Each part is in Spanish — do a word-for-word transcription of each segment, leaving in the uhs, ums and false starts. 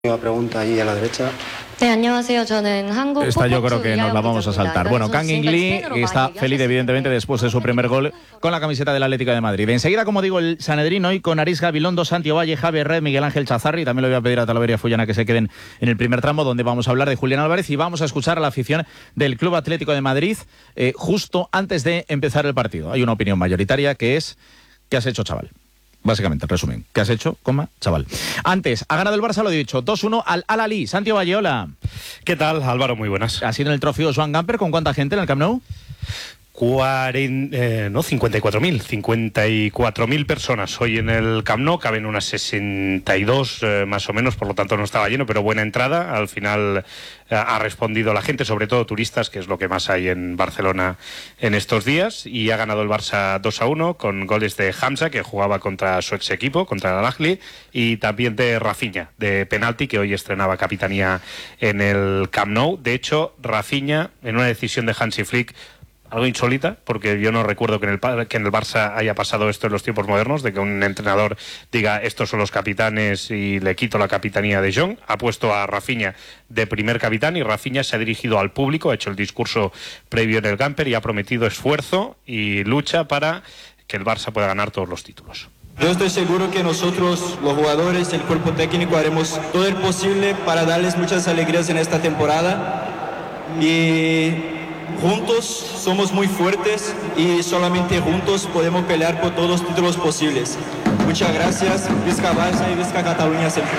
Una pregunta ahí a la derecha. Esta yo creo que nos la vamos a saltar. Bueno, Kang In Lee está feliz evidentemente después de su primer gol con la camiseta del Atlético de Madrid. Enseguida, como digo, el Sanedrín hoy con Aris Gabilondo, Santi Ovalle, Javier Red, Miguel Ángel Chazarri. También le voy a pedir a Talavera y a Fullana que se queden en el primer tramo, donde vamos a hablar de Julián Álvarez y vamos a escuchar a la afición del Club Atlético de Madrid eh, justo antes de empezar el partido. Hay una opinión mayoritaria que es: ¿qué has hecho, chaval? Básicamente, resumen, ¿qué has hecho, coma, chaval? Antes, ha ganado el Barça, lo he dicho, dos uno al Al-Ahly. Santi Ovalle, hola. ¿Qué tal, Álvaro? Muy buenas. Ha sido en el trofeo Joan Gamper, ¿con cuánta gente en el Camp Nou? cuarenta, eh, no, cincuenta y cuatro mil, cincuenta y cuatro mil personas hoy en el Camp Nou, caben unas sesenta y dos eh, más o menos, por lo tanto no estaba lleno, pero buena entrada. Al final eh, ha respondido la gente, sobre todo turistas, que es lo que más hay en Barcelona en estos días, y ha ganado el Barça dos a uno con goles de Hamza, que jugaba contra su ex equipo, contra el Al-Ahly, y también de Rafinha, de penalti, que hoy estrenaba capitanía en el Camp Nou. De hecho, Rafinha, en una decisión de Hansi Flick, algo insólita, porque yo no recuerdo que en, el, que en el Barça haya pasado esto en los tiempos modernos, de que un entrenador diga estos son los capitanes y le quito la capitanía de Jong. Ha puesto a Rafinha de primer capitán y Rafinha se ha dirigido al público, ha hecho el discurso previo en el Gamper y ha prometido esfuerzo y lucha para que el Barça pueda ganar todos los títulos. Yo estoy seguro que nosotros, los jugadores, el cuerpo técnico, haremos todo el posible para darles muchas alegrías en esta temporada, y juntos somos muy fuertes y solamente juntos podemos pelear por todos los títulos posibles. Muchas gracias. Visca Barça y Visca Cataluña siempre.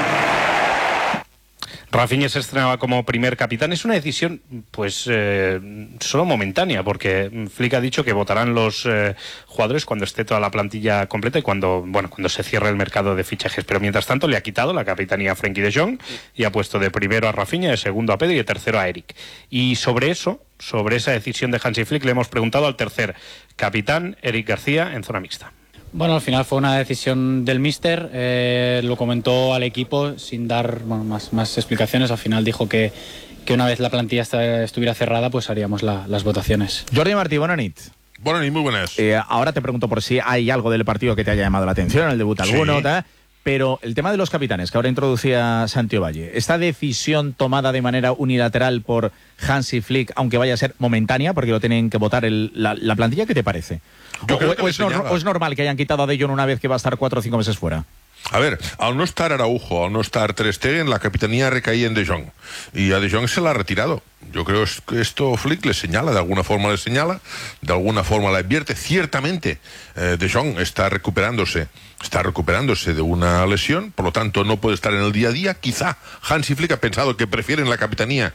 Rafinha se estrenaba como primer capitán. Es una decisión, pues, eh, solo momentánea, porque Flick ha dicho que votarán los eh, jugadores cuando esté toda la plantilla completa y cuando, bueno, cuando se cierre el mercado de fichajes. Pero mientras tanto le ha quitado la capitanía a Frenkie de Jong y ha puesto de primero a Rafinha, de segundo a Pedri y de tercero a Eric. Y sobre eso, sobre esa decisión de Hansi Flick, le hemos preguntado al tercer capitán, Eric García, en zona mixta. Bueno, al final fue una decisión del míster, eh, lo comentó al equipo sin dar bueno, más, más explicaciones. Al final dijo que, que una vez la plantilla estuviera cerrada, pues haríamos la, las votaciones. Jordi Martí, buena nit. Buenas nit, muy buenas. Eh, ahora te pregunto por si hay algo del partido que te haya llamado la atención, el debut alguno, sí. tal, pero el tema de los capitanes, que ahora introducía Santi Ovalle, ¿esta decisión tomada de manera unilateral por Hansi Flick, aunque vaya a ser momentánea, porque lo tienen que votar el, la, la plantilla, qué te parece? Yo o, creo o, que o, es no, o es normal que hayan quitado a De Jong una vez que va a estar cuatro o cinco meses fuera? A ver, al no estar Araujo, al no estar Ter Stegen, la capitanía recaía en De Jong. Y a De Jong se la ha retirado. Yo creo que esto Flick le señala, de alguna forma le señala, de alguna forma le advierte. Ciertamente, eh, De Jong está recuperándose, está recuperándose de una lesión, por lo tanto no puede estar en el día a día. Quizá Hansi Flick ha pensado que prefieren la capitanía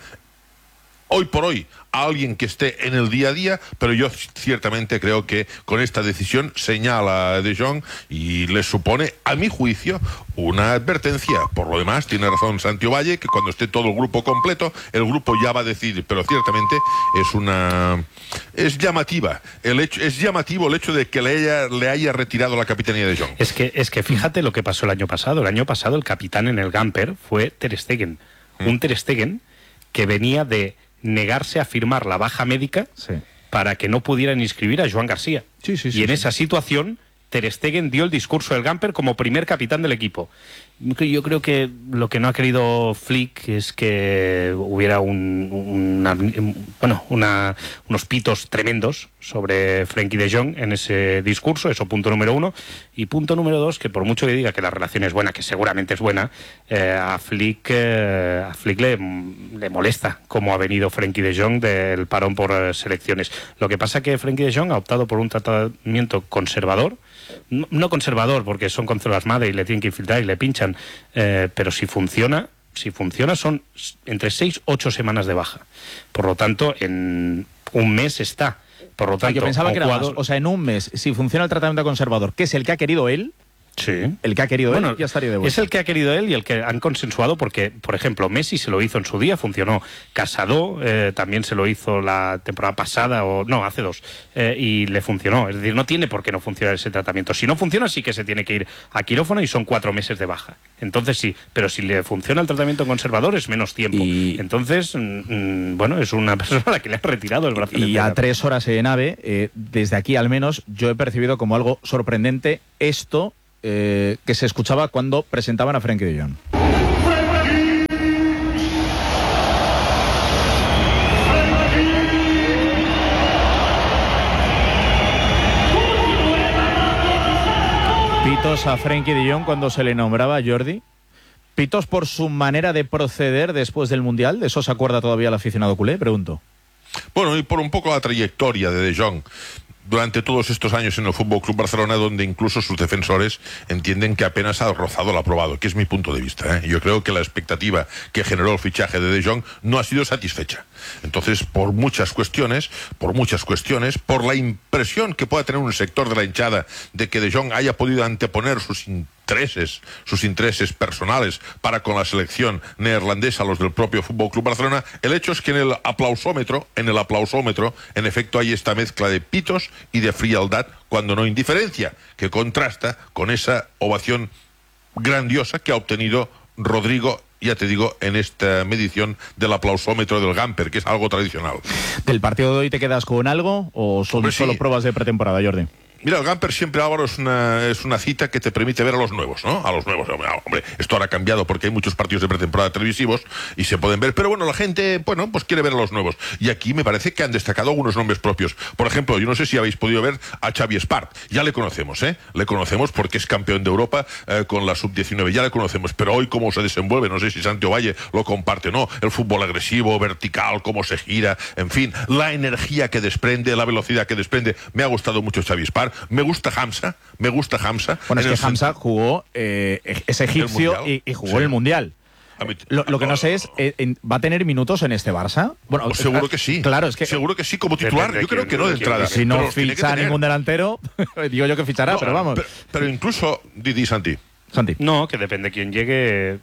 hoy por hoy a alguien que esté en el día a día, pero yo ciertamente creo que con esta decisión señala a De Jong y le supone, a mi juicio, una advertencia. Por lo demás, tiene razón Santi Ovalle, que cuando esté todo el grupo completo, el grupo ya va a decidir, pero ciertamente es una... es llamativa, el hecho, es llamativo el hecho de que le haya, le haya retirado la capitanía de Jong. Es que, es que fíjate lo que pasó el año pasado. El año pasado el capitán en el Gamper fue Ter Stegen. Mm. Un Ter Stegen que venía de negarse a firmar la baja médica, sí, para que no pudieran inscribir a Joan García. Sí, sí, sí, y en sí. esa situación Ter Stegen dio el discurso del Gamper como primer capitán del equipo. Yo creo que lo que no ha querido Flick es que hubiera un, una, bueno, una, unos pitos tremendos sobre Frenkie de Jong en ese discurso. Eso, punto número uno. Y punto número dos, que por mucho que diga que la relación es buena, que seguramente es buena, eh, a Flick, eh, a Flick le, le molesta cómo ha venido Frenkie de Jong del parón por eh, selecciones. Lo que pasa es que Frenkie de Jong ha optado por un tratamiento conservador. No, no conservador, porque son con células madre y le tienen que infiltrar y le pinchan, eh, pero si funciona, si funciona son entre seis, ocho semanas de baja. Por lo tanto, en un mes está. Por lo tanto, yo pensaba que era jugador... más. O sea, en un mes, si funciona el tratamiento conservador, que es el que ha querido él, sí, el que ha querido bueno, él, ya estaría de vuelta. Es el que ha querido él y el que han consensuado, porque, por ejemplo, Messi se lo hizo en su día, funcionó. Casado eh, también se lo hizo la temporada pasada, o no, hace dos, eh, y le funcionó. Es decir, no tiene por qué no funcionar ese tratamiento. Si no funciona, sí que se tiene que ir a quirófano y son cuatro meses de baja. Entonces sí, pero si le funciona el tratamiento conservador es menos tiempo. Y... Entonces, mmm, bueno, es una persona a la que le han retirado el brazo. Y a tres horas en AVE, eh, desde aquí al menos, yo he percibido como algo sorprendente esto, Eh, que se escuchaba cuando presentaban a Frenkie de Jong. pitos a Frenkie de Jong cuando se le nombraba, Jordi? ¿Pitos por su manera de proceder después del Mundial? ¿De eso se acuerda todavía el aficionado culé? Pregunto. Bueno, y por un poco la trayectoria de De Jong durante todos estos años en el Fútbol Club Barcelona, donde incluso sus defensores entienden que apenas ha rozado el aprobado, que es mi punto de vista, ¿eh? Yo creo que la expectativa que generó el fichaje de De Jong no ha sido satisfecha. Entonces, por muchas cuestiones, por muchas cuestiones, por la impresión que pueda tener un sector de la hinchada de que De Jong haya podido anteponer sus intereses, sus intereses personales para con la selección neerlandesa, los del propio Fútbol Club Barcelona, el hecho es que en el aplausómetro, en el aplausómetro, en efecto hay esta mezcla de pitos y de frialdad, cuando no indiferencia, que contrasta con esa ovación grandiosa que ha obtenido Rodrigo, ya te digo, en esta medición del aplausómetro del Gamper, que es algo tradicional. ¿Del partido de hoy te quedas con algo o son Hombre, solo sí. pruebas de pretemporada, Jordi? Mira, el Gamper siempre, Álvaro, es una, es una cita que te permite ver a los nuevos, ¿no? A los nuevos. Hombre, esto ahora ha cambiado porque hay muchos partidos de pretemporada televisivos y se pueden ver, pero bueno, la gente, bueno, pues quiere ver a los nuevos. Y aquí me parece que han destacado algunos nombres propios. Por ejemplo, yo no sé si habéis podido ver a Xavi Espart. Ya le conocemos, ¿eh? Le conocemos porque es campeón de Europa eh, con la sub diecinueve. Ya le conocemos, pero hoy cómo se desenvuelve, no sé si Santi Ovalle lo comparte o no. El fútbol agresivo, vertical, cómo se gira, en fin, la energía que desprende, la velocidad que desprende. Me ha gustado mucho Xavi Espart. Me gusta Hamza, me gusta Hamza. Bueno, es que Hamza jugó, eh, es egipcio y, y jugó sí. el Mundial. Lo, lo que no sé es, eh, ¿va a tener minutos en este Barça? Bueno, pues seguro que sí. Claro, es que seguro que sí como titular. Yo creo que no de entrada. Si no ficha ningún delantero, digo yo que fichará, no, pero vamos. Pero, pero incluso, Didi, Santi. Santi. No, que depende de quién llegue.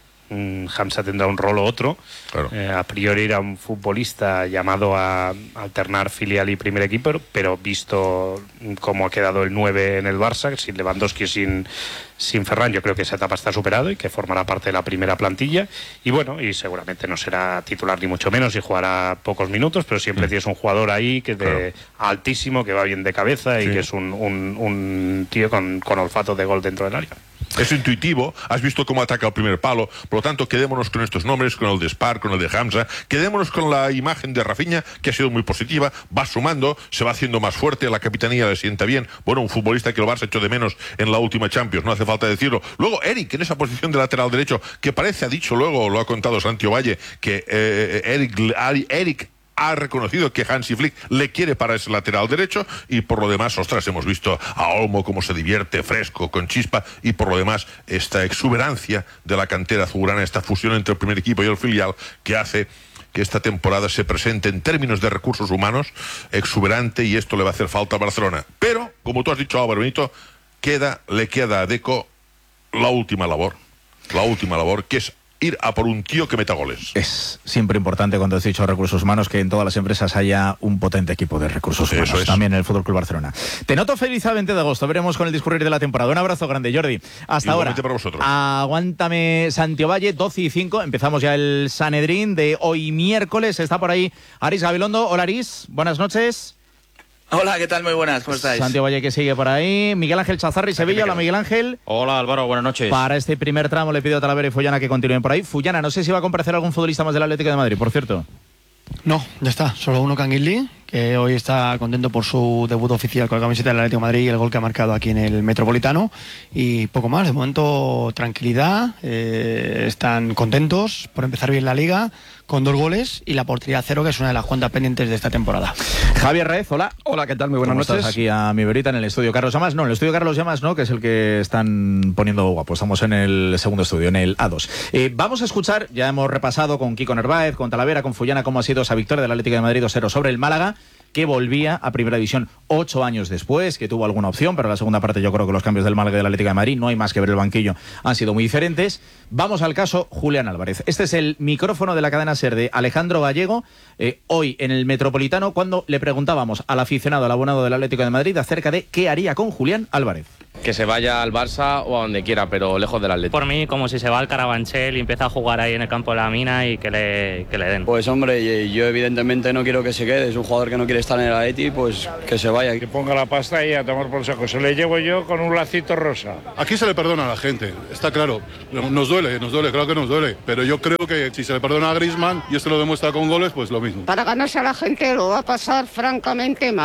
Hamza tendrá un rol u otro. Claro. Eh, a priori era un futbolista llamado a alternar filial y primer equipo, pero visto cómo ha quedado el nueve en el Barça, sin Lewandowski y sin, sin Ferran, yo creo que esa etapa está superado y que formará parte de la primera plantilla. Y bueno, y seguramente no será titular ni mucho menos y jugará pocos minutos, pero siempre mm. tienes un jugador ahí que es de claro. altísimo, que va bien de cabeza y sí. que es un, un, un tío con, con olfato de gol dentro del área. Es intuitivo, has visto cómo ataca el primer palo, por lo tanto quedémonos con estos nombres, con el de Spar, con el de Hamza, quedémonos con la imagen de Rafinha, que ha sido muy positiva, va sumando, se va haciendo más fuerte, la capitanía le sienta bien, bueno, un futbolista que el Barça echó de menos en la última Champions, no hace falta decirlo. Luego Eric, en esa posición de lateral derecho, que parece, ha dicho luego, lo ha contado Santi Ovalle, que eh, Eric, Eric ha reconocido que Hansi Flick le quiere para ese lateral derecho y por lo demás, ostras, hemos visto a Olmo cómo se divierte, fresco, con chispa y por lo demás esta exuberancia de la cantera azulgrana, esta fusión entre el primer equipo y el filial que hace que esta temporada se presente en términos de recursos humanos exuberante y esto le va a hacer falta a Barcelona. Pero, como tú has dicho, Álvaro Benito, queda, le queda a Deco la última labor, la última labor que es ir a por un tío que meta goles. Es siempre importante, cuando has dicho recursos humanos, que en todas las empresas haya un potente equipo de recursos humanos. Eso es. También en el Fútbol Club Barcelona. Te noto feliz a veinte de agosto. Veremos con el discurrir de la temporada. Un abrazo grande, Jordi. Hasta ahora. Para vosotros. Aguántame, Santi Ovalle, doce y cinco. Empezamos ya el Sanedrín de hoy miércoles. Está por ahí Aris Gabilondo. Hola, Aris. Buenas noches. Hola, ¿qué tal? Muy buenas, ¿cómo estáis? Santiago Valle, que sigue por ahí. Miguel Ángel Chazarri, Sevilla. Hola, Miguel Ángel. Hola, Álvaro, buenas noches. Para este primer tramo le pido a Talavera y Fullana que continúen por ahí. Fullana, no sé si va a comparecer algún futbolista más del Atlético de Madrid, por cierto. No, ya está. Solo uno, Kang In-lee, que hoy está contento por su debut oficial con la camiseta del Atlético de Madrid y el gol que ha marcado aquí en el Metropolitano. Y poco más. De momento, tranquilidad. Eh, están contentos por empezar bien la Liga, con dos goles y la portería cero, que es una de las cuentas pendientes de esta temporada. Javier Raez, hola. Hola, ¿qué tal? Muy buenas ¿Cómo noches. Estás aquí a mi verita en el estudio Carlos Llamas. No, en el estudio Carlos Llamas no, que es el que están poniendo guapo. Estamos en el segundo estudio, en el A dos. Eh, vamos a escuchar, ya hemos repasado con Kiko Narváez, con Talavera, con Fullana, cómo ha sido esa victoria del Atlético de Madrid dos cero sobre el Málaga, que volvía a Primera División ocho años después, que tuvo alguna opción, pero la segunda parte yo creo que los cambios del Málaga y del Atlético de Madrid, no hay más que ver el banquillo, han sido muy diferentes. Vamos al caso Julián Álvarez. Este es el micrófono de la cadena SER de Alejandro Gallego, eh, hoy en el Metropolitano, cuando le preguntábamos al aficionado, al abonado del Atlético de Madrid, acerca de qué haría con Julián Álvarez. Que se vaya al Barça o a donde quiera, pero lejos del Atlético. Por mí, como si se va al Carabanchel y empieza a jugar ahí en el campo de la Mina y que le, que le den. Pues hombre, yo evidentemente no quiero que se quede. Es un jugador que no quiere estar en el Atleti, pues que se vaya. Que ponga la pasta y a tomar por saco. Se le llevo yo con un lacito rosa. Aquí se le perdona a la gente, está claro. Nos duele, nos duele, claro que nos duele. Pero yo creo que si se le perdona a Griezmann y esto lo demuestra con goles, pues lo mismo. Para ganarse a la gente lo va a pasar francamente mal.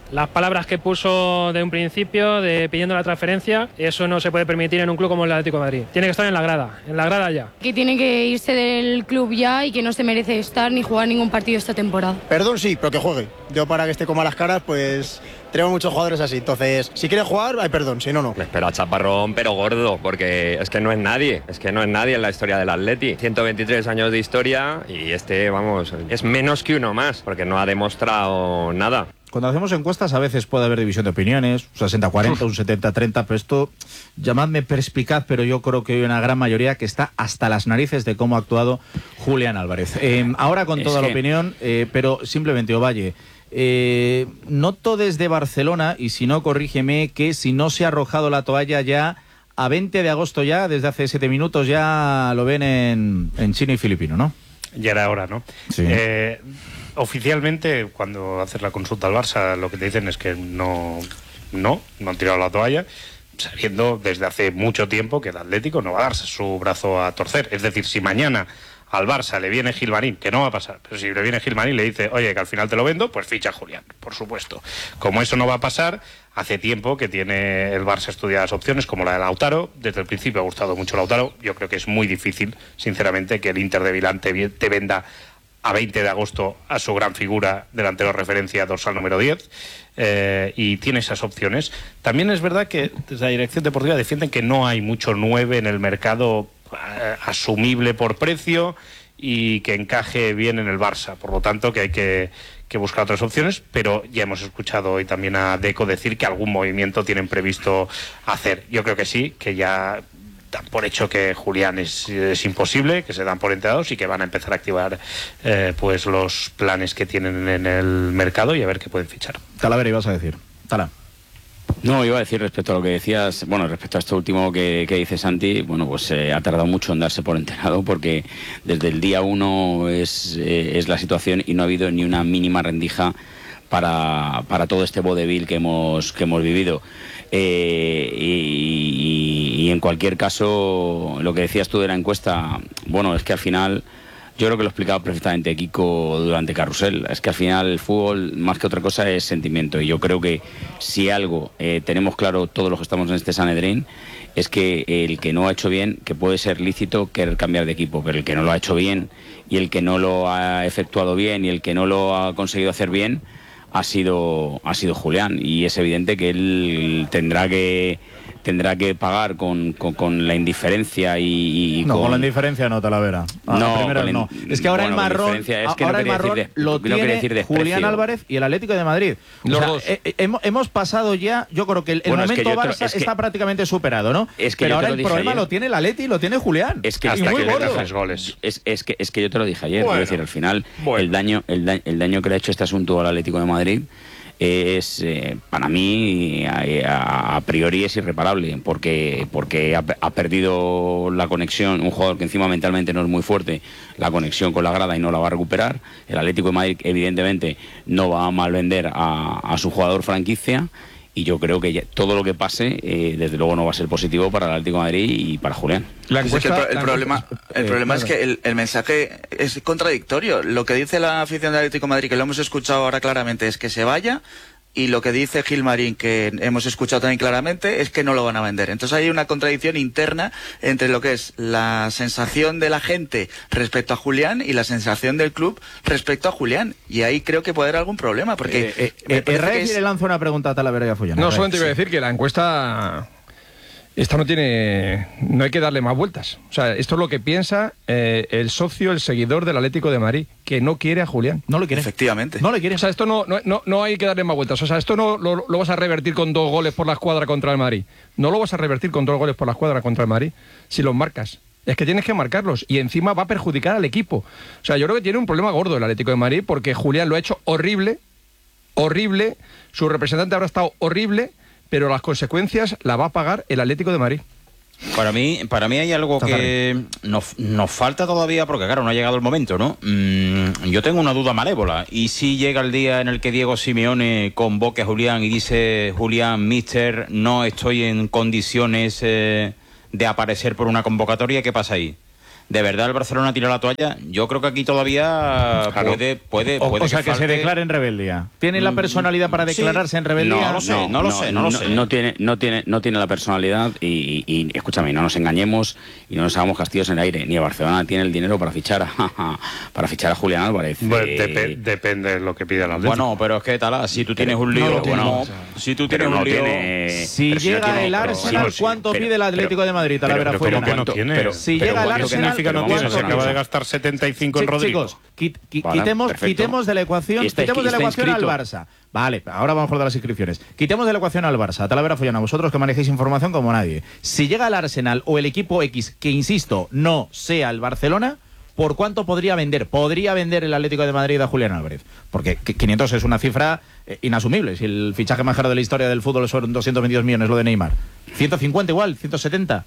Las palabras que puso de un principio, de pidiendo la transferencia, eso no se puede permitir en un club como el Atlético de Madrid. Tiene que estar en la grada, en la grada ya. Que tiene que irse del club ya y que no se merece estar ni jugar ningún partido esta temporada. Perdón, sí, pero que juegue. Yo para que esté con malas caras, pues tenemos muchos jugadores así. Entonces, si quiere jugar, hay perdón, si no, no. Me espero a Chaparrón, pero gordo, porque es que no es nadie. Es que no es nadie en la historia del Atleti. ciento veintitrés años de historia y este, vamos, es menos que uno más, porque no ha demostrado nada. Cuando hacemos encuestas a veces puede haber división de opiniones, un sesenta cuarenta, un setenta treinta, pero esto, llamadme perspicaz, pero yo creo que hay una gran mayoría que está hasta las narices de cómo ha actuado Julián Álvarez. Eh, ahora con toda la opinión, eh, pero simplemente, Ovalle, eh, noto desde Barcelona, y si no, corrígeme, que si no se ha arrojado la toalla ya a veinte de agosto ya, desde hace siete minutos ya lo ven en, en chino y filipino, ¿no? Ya era hora, ¿no? Sí. Eh, oficialmente, cuando haces la consulta al Barça, lo que te dicen es que no, no, no han tirado la toalla, sabiendo desde hace mucho tiempo que el Atlético no va a darse su brazo a torcer. Es decir, si mañana al Barça le viene Gilmarín, que no va a pasar, pero si le viene Gilmarín y le dice, oye, que al final te lo vendo, pues ficha a Julián, por supuesto. Como eso no va a pasar, hace tiempo que tiene el Barça estudiadas opciones como la de Lautaro. Desde el principio ha gustado mucho Lautaro. Yo creo que es muy difícil, sinceramente, que el Inter de Milán te, te venda a veinte de agosto a su gran figura, delantero referencia, dorsal número diez, eh, y tiene esas opciones. También es verdad que desde la dirección deportiva defienden que no hay mucho nueve en el mercado eh, asumible por precio y que encaje bien en el Barça, por lo tanto que hay que, que buscar otras opciones, pero ya hemos escuchado hoy también a Deco decir que algún movimiento tienen previsto hacer. Yo creo que sí, que ya dan por hecho que Julián es, es imposible, que se dan por enterados y que van a empezar a activar eh, pues los planes que tienen en el mercado y a ver qué pueden fichar. Talavera, ibas a decir. Tala. No, iba a decir respecto a lo que decías, bueno, respecto a esto último que, que dice Santi, bueno, pues eh, ha tardado mucho en darse por enterado porque desde el día uno es, eh, es la situación y no ha habido ni una mínima rendija para, para todo este vodevil que hemos, que hemos vivido. Eh, y, y, y en cualquier caso, lo que decías tú de la encuesta, bueno, es que al final, yo creo que lo ha explicado perfectamente Kiko durante Carrusel, es que al final el fútbol, más que otra cosa, es sentimiento, y yo creo que si algo eh, tenemos claro todos los que estamos en este Sanedrín, es que el que no ha hecho bien, que puede ser lícito querer cambiar de equipo, pero el que no lo ha hecho bien, y el que no lo ha efectuado bien, y el que no lo ha conseguido hacer bien, ha sido ha sido Julián, y es evidente que él tendrá que tendrá que pagar con, con, con la indiferencia y, y no, con... con la indiferencia no, Talavera. Ah, no, primero, la... no. Es que ahora bueno, el marrón, es que ahora no el marrón de, lo no tiene decir Julián Álvarez y el Atlético de Madrid. O Los sea, dos. Eh, eh, hemos, hemos pasado ya, yo creo que el, el bueno, momento es que Barça te, es que, está prácticamente superado, ¿no? Es que pero ahora lo el problema ayer. lo tiene el Atleti y lo tiene Julián. Es que hasta muy que gordo. tres goles. Es, es, que, es que yo te lo dije ayer, Bueno, es decir, al final bueno. el, daño, el, daño, el daño que le ha hecho este asunto al Atlético de Madrid es, eh, para mí, a, a priori es irreparable, porque, porque ha, ha perdido la conexión, un jugador que encima mentalmente no es muy fuerte, la conexión con la grada y no la va a recuperar. El Atlético de Madrid, evidentemente, no va a malvender a, a su jugador franquicia. Y yo creo que ya, todo lo que pase, eh, desde luego no va a ser positivo para el Atlético de Madrid y para Julián. La encuesta, es que el, pro, el problema, el eh, problema claro. es que el, el mensaje es contradictorio. Lo que dice la afición del Atlético de Madrid, que lo hemos escuchado ahora claramente, es que se vaya. Y lo que dice Gilmarín, que hemos escuchado también claramente, es que no lo van a vender. Entonces hay una contradicción interna entre lo que es la sensación de la gente respecto a Julián y la sensación del club respecto a Julián. Y ahí creo que puede haber algún problema, porque... Eh, eh, eh, Rey es... le lanzo una pregunta a Talavera y a Fullana. No, solamente iba a decir que la encuesta... Esta no tiene... No hay que darle más vueltas. O sea, esto es lo que piensa eh, el socio, el seguidor del Atlético de Madrid, que no quiere a Julián. No lo quiere. Efectivamente. No le quiere. O sea, esto no, no, no, no hay que darle más vueltas. O sea, esto no lo, lo vas a revertir con dos goles por la escuadra contra el Madrid. No lo vas a revertir con dos goles por la escuadra contra el Madrid si los marcas. Es que tienes que marcarlos y encima va a perjudicar al equipo. O sea, yo creo que tiene un problema gordo el Atlético de Madrid porque Julián lo ha hecho horrible, horrible. Su representante habrá estado horrible, pero las consecuencias las va a pagar el Atlético de Madrid. Para mí, para mí hay algo que nos, nos falta todavía, porque claro, no ha llegado el momento, ¿no? Mm, yo tengo una duda malévola. ¿Y si llega el día en el que Diego Simeone convoque a Julián y dice, Julián, mister, no estoy en condiciones eh, de aparecer por una convocatoria? ¿Qué pasa ahí? ¿De verdad el Barcelona tira la toalla? Yo creo que aquí todavía Claro. puede, puede, O, puede o sea, que, falte- se declare en rebeldía. ¿Tiene la personalidad para Sí. declararse en rebeldía? No lo sé, no lo sé, no lo sé. No tiene, no tiene, no tiene la personalidad y, y- y, escúchame, no nos engañemos y no nos hagamos castillos en el aire. Ni el Barcelona tiene el dinero para fichar a, para fichar a Julián Álvarez. Bueno, Eh, depe- depende de lo que pida el Atlético. Bueno, pero es que tal, si tú tienes un lío, no lo tiene, bueno, o sea, si tú pero tienes no un lío, tiene- Si pero si no llega tiene- el pero- Arsenal, sí, ¿cuánto pero- pide el Atlético de Madrid? Talavera pero Follana. ¿cómo que no tiene? Pero si Pero llega el ¿cuánto Arsenal, significa no pero tiene? Se ¿cuánto acaba de pide? gastar setenta y cinco en Sí, Rodrigo. Chicos, qui- qui- Vale, quitemos, perfecto. quitemos de la ecuación, Está- quitemos de la está ecuación inscrito. al Barça. Vale, ahora vamos por de las inscripciones. Quitemos de la ecuación al Barça. Talavera Follana, vosotros que manejéis información como nadie. Si llega el Arsenal o el equipo X, que insisto, no sea el Barcelona, ¿por cuánto podría vender? Podría vender el Atlético de Madrid a Julián Álvarez. Porque qu- quinientos es una cifra eh, inasumible. Si el fichaje más caro de la historia del fútbol son doscientos veintidós millones, lo de Neymar. ciento cincuenta igual, ciento setenta.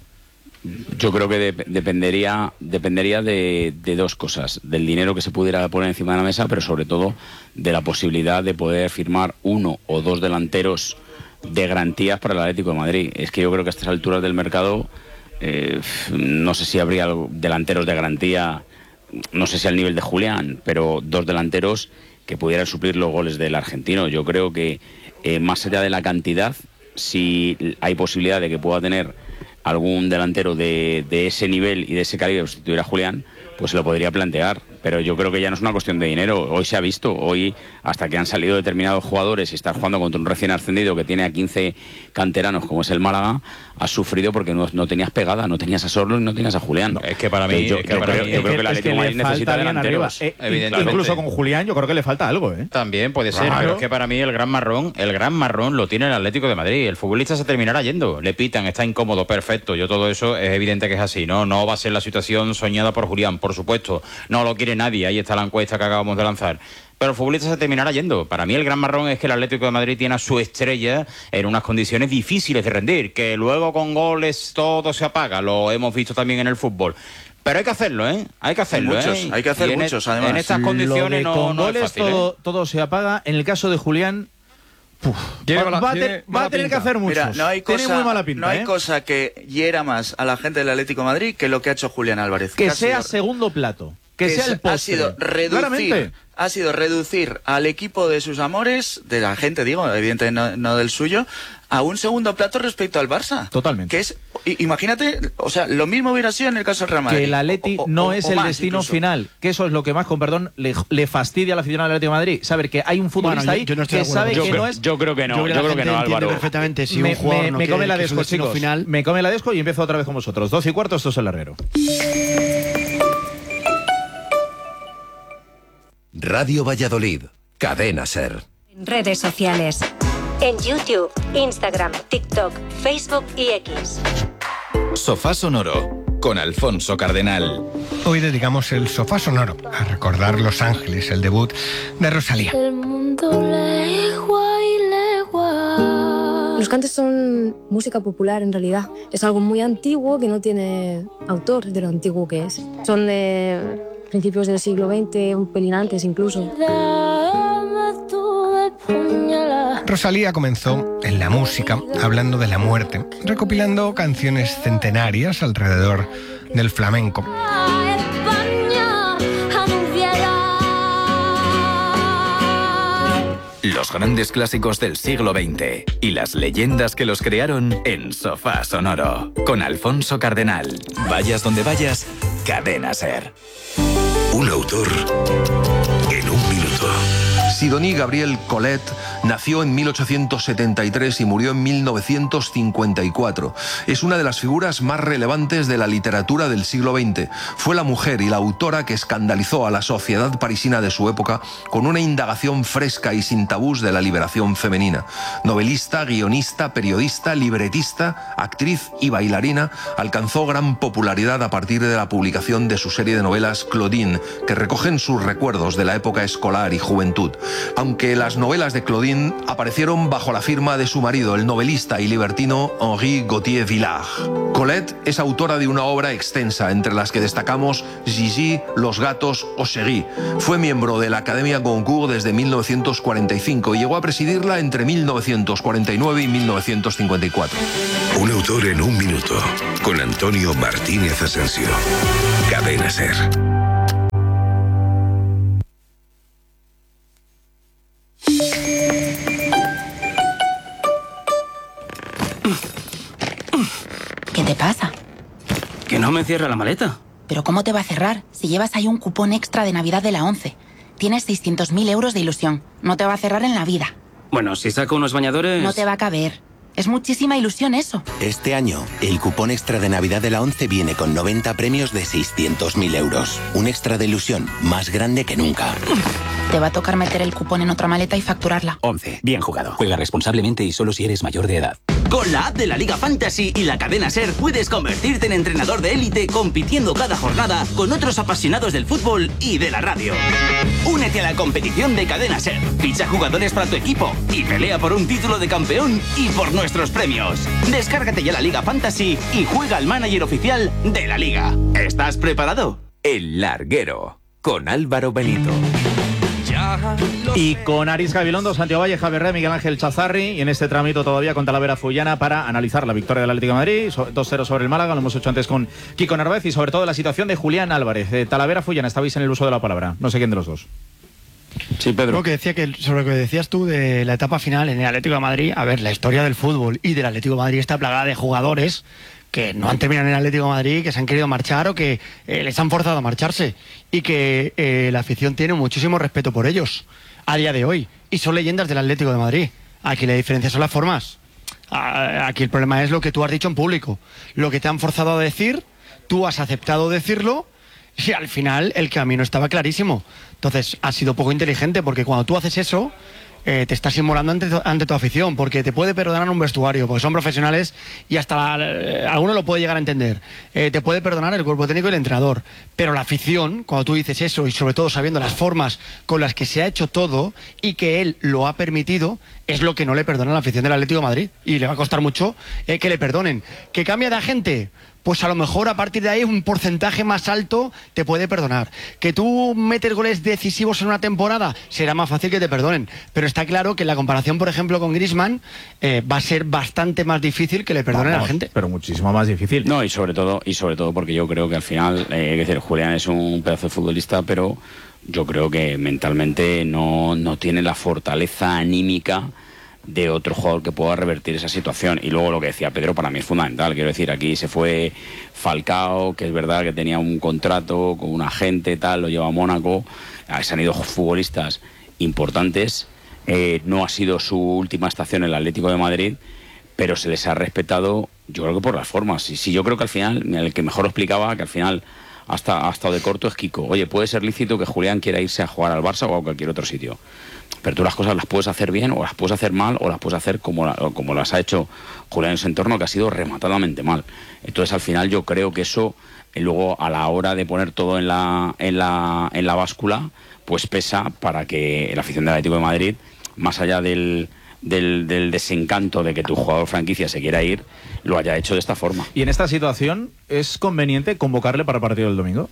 Yo creo que de- dependería, dependería de, de dos cosas. Del dinero que se pudiera poner encima de la mesa, pero sobre todo de la posibilidad de poder firmar uno o dos delanteros de garantías para el Atlético de Madrid. Es que yo creo que a estas alturas del mercado eh, no sé si habría delanteros de garantía, no sé si al nivel de Julián, pero dos delanteros que pudieran suplir los goles del argentino. Yo creo que eh, más allá de la cantidad, si hay posibilidad de que pueda tener algún delantero de, de ese nivel y de ese calibre que sustituir a Julián, pues se lo podría plantear. Pero yo creo que ya no es una cuestión de dinero. Hoy se ha visto, hoy hasta que han salido determinados jugadores y estar jugando contra un recién ascendido que tiene a quince canteranos como es el Málaga, has sufrido porque no, no tenías pegada, no tenías a Sorlo y no tenías a Julián. Es que para mí, yo, es que yo para creo, mí- yo creo que el Es Atlético de le Madrid falta necesita alguien delanteros. arriba. Eh, evidentemente. Incluso con Julián yo creo que le falta algo, ¿eh? También puede ser, Claro. pero es que para mí el gran marrón, el gran marrón lo tiene el Atlético de Madrid. El futbolista se terminará yendo, le pitan, está incómodo, perfecto. Yo todo eso es evidente que es así, ¿no? No va a ser la situación soñada por Julián, por supuesto. No lo quiere nadie, ahí está la encuesta que acabamos de lanzar. Pero el futbolista se terminará yendo. Para mí el gran marrón es que el Atlético de Madrid tiene a su estrella en unas condiciones difíciles de rendir, que luego con goles todo se apaga, lo hemos visto también en el fútbol. Pero hay que hacerlo, ¿eh? Hay que hacerlo, Muchos, ¿eh? hay que hacer Y en muchos, e- además. En estas Lo condiciones de no, con no es goles fácil, ¿eh? todo, todo se apaga. En el caso de Julián, puf, Tiene va, mala- va a tiene te- va mala a tener que pinta. hacer muchos. Mira, no hay Tiene cosa, muy mala pinta, no hay ¿eh? cosa que hiera más a la gente del Atlético de Madrid que lo que ha hecho Julián Álvarez. Que ha sea sido- segundo plato. Que, sea se- el postre. ha sido reducir Claramente. ha sido reducir al equipo de sus amores, de la gente digo, evidentemente no, no del suyo, a un segundo plato respecto al Barça. Totalmente. Que es, i- imagínate, o sea, lo mismo hubiera sido en el caso del Real Madrid. Que el Atleti O- o- no o- es o el más, destino incluso. final. Que eso es lo que más, con perdón, le, le fastidia a la aficionada del Atlético de Madrid. Saber que hay un futbolista Bueno, yo- ahí yo no estoy de que acuerdo sabe con que eso. no Yo, es... yo creo que no, Yo creo que yo la creo que gente no, entiende Álvaro. perfectamente si me, un jugador me- no me quiere come la que su desco, destino chicos. final. Me come la desco y empiezo otra vez con vosotros. Doce y cuarto, esto es el Herrero. Radio Valladolid, Cadena Ser. En redes sociales. En YouTube, Instagram, TikTok, Facebook y X. Sofá Sonoro con Alfonso Cardenal. Hoy dedicamos el sofá sonoro a recordar Los Ángeles, el debut de Rosalía. El mundo legua y legua. Los cantes son música popular en realidad. Es algo muy antiguo que no tiene autor de lo antiguo que es. Son de principios del siglo veinte, un pelín antes incluso. Rosalía comenzó en la música hablando de la muerte, recopilando canciones centenarias alrededor del flamenco. Los grandes clásicos del siglo veinte y las leyendas que los crearon en Sofá Sonoro con Alfonso Cardenal. Vayas donde vayas, Cadena Ser. Un autor en un minuto. Sidonie Gabriel Collet nació en mil ochocientos setenta y tres y murió en mil novecientos cincuenta y cuatro. Es una de las figuras más relevantes de la literatura del siglo veinte. Fue la mujer y la autora que escandalizó a la sociedad parisina de su época con una indagación fresca y sin tabús de la liberación femenina. Novelista, guionista, periodista, libretista, actriz y bailarina, alcanzó gran popularidad a partir de la publicación de su serie de novelas Claudine, que recogen sus recuerdos de la época escolar y juventud. Aunque las novelas de Claudine fin aparecieron bajo la firma de su marido, el novelista y libertino Henri Gauthier Villard. Colette es autora de una obra extensa, entre las que destacamos Gigi, Los gatos o Chéri. Fue miembro de la Academia Goncourt desde mil novecientos cuarenta y cinco y llegó a presidirla entre mil novecientos cuarenta y nueve y mil novecientos cincuenta y cuatro. Un autor en un minuto, con Antonio Martínez Asensio. Cadena SER. ¿Qué te pasa? Que no me cierra la maleta. ¿Pero cómo te va a cerrar si llevas ahí un cupón extra de Navidad de la ONCE? Tienes seiscientos mil euros de ilusión. No te va a cerrar en la vida. Bueno, si saco unos bañadores... No te va a caber. Es muchísima ilusión eso. Este año, el cupón extra de Navidad de la ONCE viene con noventa premios de seiscientos mil euros. Un extra de ilusión más grande que nunca. Te va a tocar meter el cupón en otra maleta y facturarla. ONCE. Bien jugado. Juega responsablemente y solo si eres mayor de edad. Con la app de la Liga Fantasy y la cadena SER puedes convertirte en entrenador de élite compitiendo cada jornada con otros apasionados del fútbol y de la radio. Únete a la competición de cadena SER, ficha jugadores para tu equipo y pelea por un título de campeón y por nuestros premios. Descárgate ya la Liga Fantasy y juega al manager oficial de la Liga. ¿Estás preparado? El Larguero, con Álvaro Benito. Y con Aris Gabilondo, Santiago Valle, Javier Rey, Miguel Ángel Chazarri, y en este trámite todavía con Talavera Fullana para analizar la victoria del Atlético de Madrid, dos cero sobre el Málaga, lo hemos hecho antes con Kiko Narváez, y sobre todo la situación de Julián Álvarez. Eh, Talavera Fullana, estabais en el uso de la palabra, no sé quién de los dos. Sí, Pedro. Lo que decía que sobre lo que decías tú de la etapa final en el Atlético de Madrid, a ver, la historia del fútbol y del Atlético de Madrid está plagada de jugadores que no han terminado en el Atlético de Madrid, que se han querido marchar o que eh, les han forzado a marcharse, y que eh, la afición tiene muchísimo respeto por ellos a día de hoy, y son leyendas del Atlético de Madrid. Aquí la diferencia son las formas. Aquí el problema es lo que tú has dicho en público, lo que te han forzado a decir, tú has aceptado decirlo, y al final el camino estaba clarísimo. Entonces has sido poco inteligente, porque cuando tú haces eso, Eh, te estás inmolando ante tu, ante tu afición, porque te puede perdonar un vestuario, porque son profesionales y hasta la, eh, alguno lo puede llegar a entender. Eh, te puede perdonar el cuerpo técnico y el entrenador, pero la afición, cuando tú dices eso, y sobre todo sabiendo las formas con las que se ha hecho todo y que él lo ha permitido, es lo que no le perdona a la afición del Atlético de Madrid, y le va a costar mucho eh, que le perdonen. ¿Que cambia de agente? Pues a lo mejor a partir de ahí un porcentaje más alto te puede perdonar. Que tú metes goles decisivos en una temporada, será más fácil que te perdonen. Pero está claro que la comparación, por ejemplo, con Griezmann eh, va a ser bastante más difícil que le perdonen Vamos, a la gente. Pero muchísimo más difícil. No, y sobre todo, y sobre todo porque yo creo que al final, eh, es decir, Julián es un pedazo de futbolista, pero yo creo que mentalmente no, no tiene la fortaleza anímica de otro jugador que pueda revertir esa situación. Y luego lo que decía Pedro para mí es fundamental. Quiero decir, aquí se fue Falcao, que es verdad que tenía un contrato con un agente, tal, lo lleva a Mónaco. Se han ido futbolistas importantes. Eh, no ha sido su última estación en el Atlético de Madrid, pero se les ha respetado, yo creo que por las formas. Y sí, yo creo que al final, el que mejor lo explicaba, que al final hasta, hasta de corto es Kiko. Oye, puede ser lícito que Julián quiera irse a jugar al Barça o a cualquier otro sitio, pero tú las cosas las puedes hacer bien o las puedes hacer mal o las puedes hacer como, la, como las ha hecho Julián en su entorno, que ha sido rematadamente mal. Entonces al final yo creo que eso eh, luego a la hora de poner todo en la, en la, en la báscula, pues pesa para que la afición del Atlético de Madrid, más allá del, del, del desencanto de que tu jugador franquicia se quiera ir, lo haya hecho de esta forma. ¿Y en esta situación es conveniente convocarle para el partido del domingo?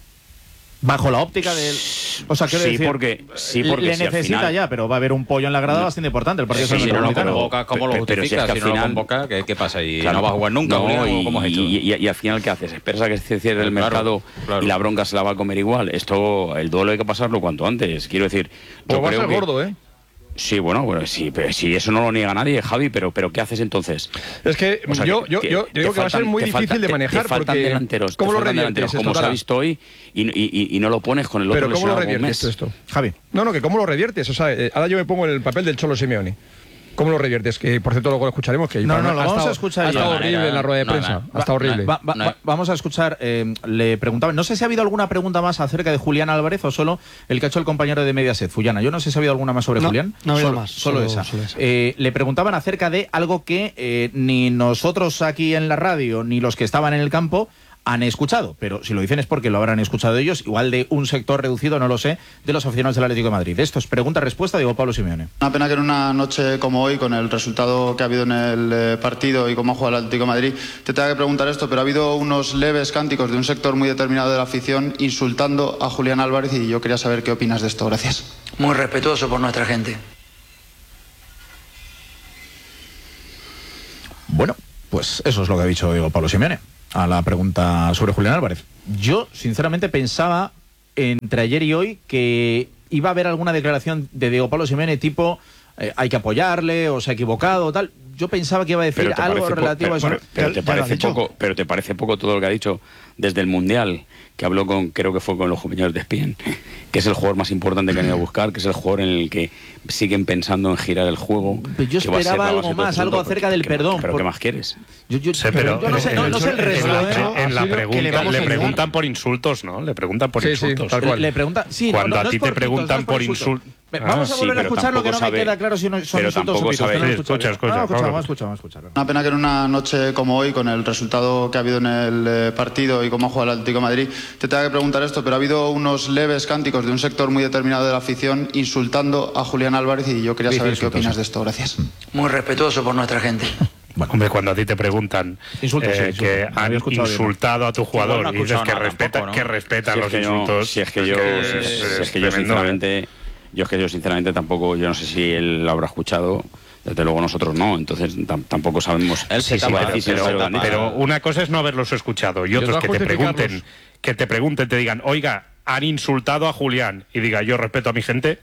Bajo la óptica del... O sea, quiero sí, decir, porque, sí, porque le si necesita final... ya, pero va a haber un pollo en la grada no. bastante importante. El partido sí, es si no lo convoca, ¿cómo lo justifica? Si, es que si no final... lo convoca, ¿qué, ¿qué pasa? ¿Y claro, no va a jugar nunca? No, y, ¿cómo has hecho? Y, y, y al final, ¿qué haces? ¿Esperas a que se cierre el claro, mercado claro. y la bronca se la va a comer igual? Esto, el duelo hay que pasarlo cuanto antes. Quiero decir... Pues yo va creo a ser que... gordo, ¿eh? Sí, bueno, bueno sí, pero si eso no lo niega nadie, Javi, pero, pero ¿qué haces entonces? Es que o sea, yo, yo, yo, yo digo que va a ser muy difícil falta, de manejar. Te, te faltan porque delanteros, ¿cómo te lo faltan delanteros, como se ha visto hoy, y, y, y no lo pones con el otro. Pero ¿cómo lo reviertes esto? Javi. No, no, que ¿cómo lo reviertes? O sea, eh, ahora yo me pongo en el papel del Cholo Simeone. ¿Cómo lo reviertes? Que por cierto luego lo escucharemos. Que no, no, lo ha vamos estado, a escuchar. Ha estado horrible en la rueda de no, prensa. No, ha estado horrible. Va, va, va, vamos a escuchar. Eh, le preguntaba. No sé si ha habido alguna pregunta más acerca de Julián Álvarez o solo el que ha hecho el compañero de Mediaset, Fullana. Yo no sé si ha habido alguna más sobre no, Julián. No ha habido solo, más. Solo, solo esa. Solo esa. Eh, le preguntaban acerca de algo que eh, ni nosotros aquí en la radio ni los que estaban en el campo han escuchado, pero si lo dicen es porque lo habrán escuchado ellos, igual de un sector reducido, no lo sé, de los aficionados del Atlético de Madrid. Esto es pregunta-respuesta, digo Pablo Simeone. Una pena que en una noche como hoy, con el resultado que ha habido en el eh, partido y cómo ha jugado el Atlético de Madrid, te tenga que preguntar esto, pero ha habido unos leves cánticos de un sector muy determinado de la afición insultando a Julián Álvarez y yo quería saber qué opinas de esto. Gracias. Muy respetuoso por nuestra gente. Bueno, pues eso es lo que ha dicho Diego Pablo Simeone a la pregunta sobre Julián Álvarez. Yo, sinceramente, pensaba entre ayer y hoy que iba a haber alguna declaración de Diego Pablo Simeone tipo eh, hay que apoyarle o se ha equivocado o tal. Yo pensaba que iba a decir algo relativo a eso. Pero, pero, te parece poco, pero te parece poco todo lo que ha dicho desde el Mundial, que habló con, creo que fue con los compañeros de Espien, que es el jugador más importante que han ido a buscar, que es el jugador en el que siguen pensando en girar el juego. Pero yo esperaba algo más, algo acerca del perdón. ¿Pero qué más quieres? Yo, yo, sí, pero, yo no sé, no, no sé el resto. En la, ¿eh? en la pregunta le, le preguntan por insultos, ¿no? Le preguntan por sí, insultos. Sí, tal cual. Le preguntan, sí, Cuando no, no, a ti no te preguntan por insultos. Vamos a volver ah, a escuchar lo que no sabe, me queda claro si no son pero insultos tampoco o sabe. no Sí, escucha, escucha. No, escucha, vamos a escuchar, vamos a escuchar. Una pena que en una noche como hoy, con el resultado que ha habido en el eh, partido y cómo ha jugado el Atlético de Madrid, te tenga que preguntar esto, pero ha habido unos leves cánticos de un sector muy determinado de la afición insultando a Julián Álvarez y yo quería saber qué opinas de esto. Gracias. Muy respetuoso por nuestra gente. Bueno. Hombre, cuando a ti te preguntan insultos, eh, sí, que insultos. han insultado a tu jugador no y dices que, nada respeta, tampoco, ¿no? que respetan si los es insultos. Yo, si es que yo, es, si, es, si es, es que yo tremendo, sinceramente, ¿eh? yo es que yo sinceramente tampoco, yo no sé si él lo habrá escuchado. Desde luego nosotros no, entonces tampoco sabemos Él si sí, se va a pero, decir pero, pero, pero una cosa es no haberlos escuchado y otros que te pregunten, que te pregunten, te digan, oiga, han insultado a Julián y diga, yo respeto a mi gente.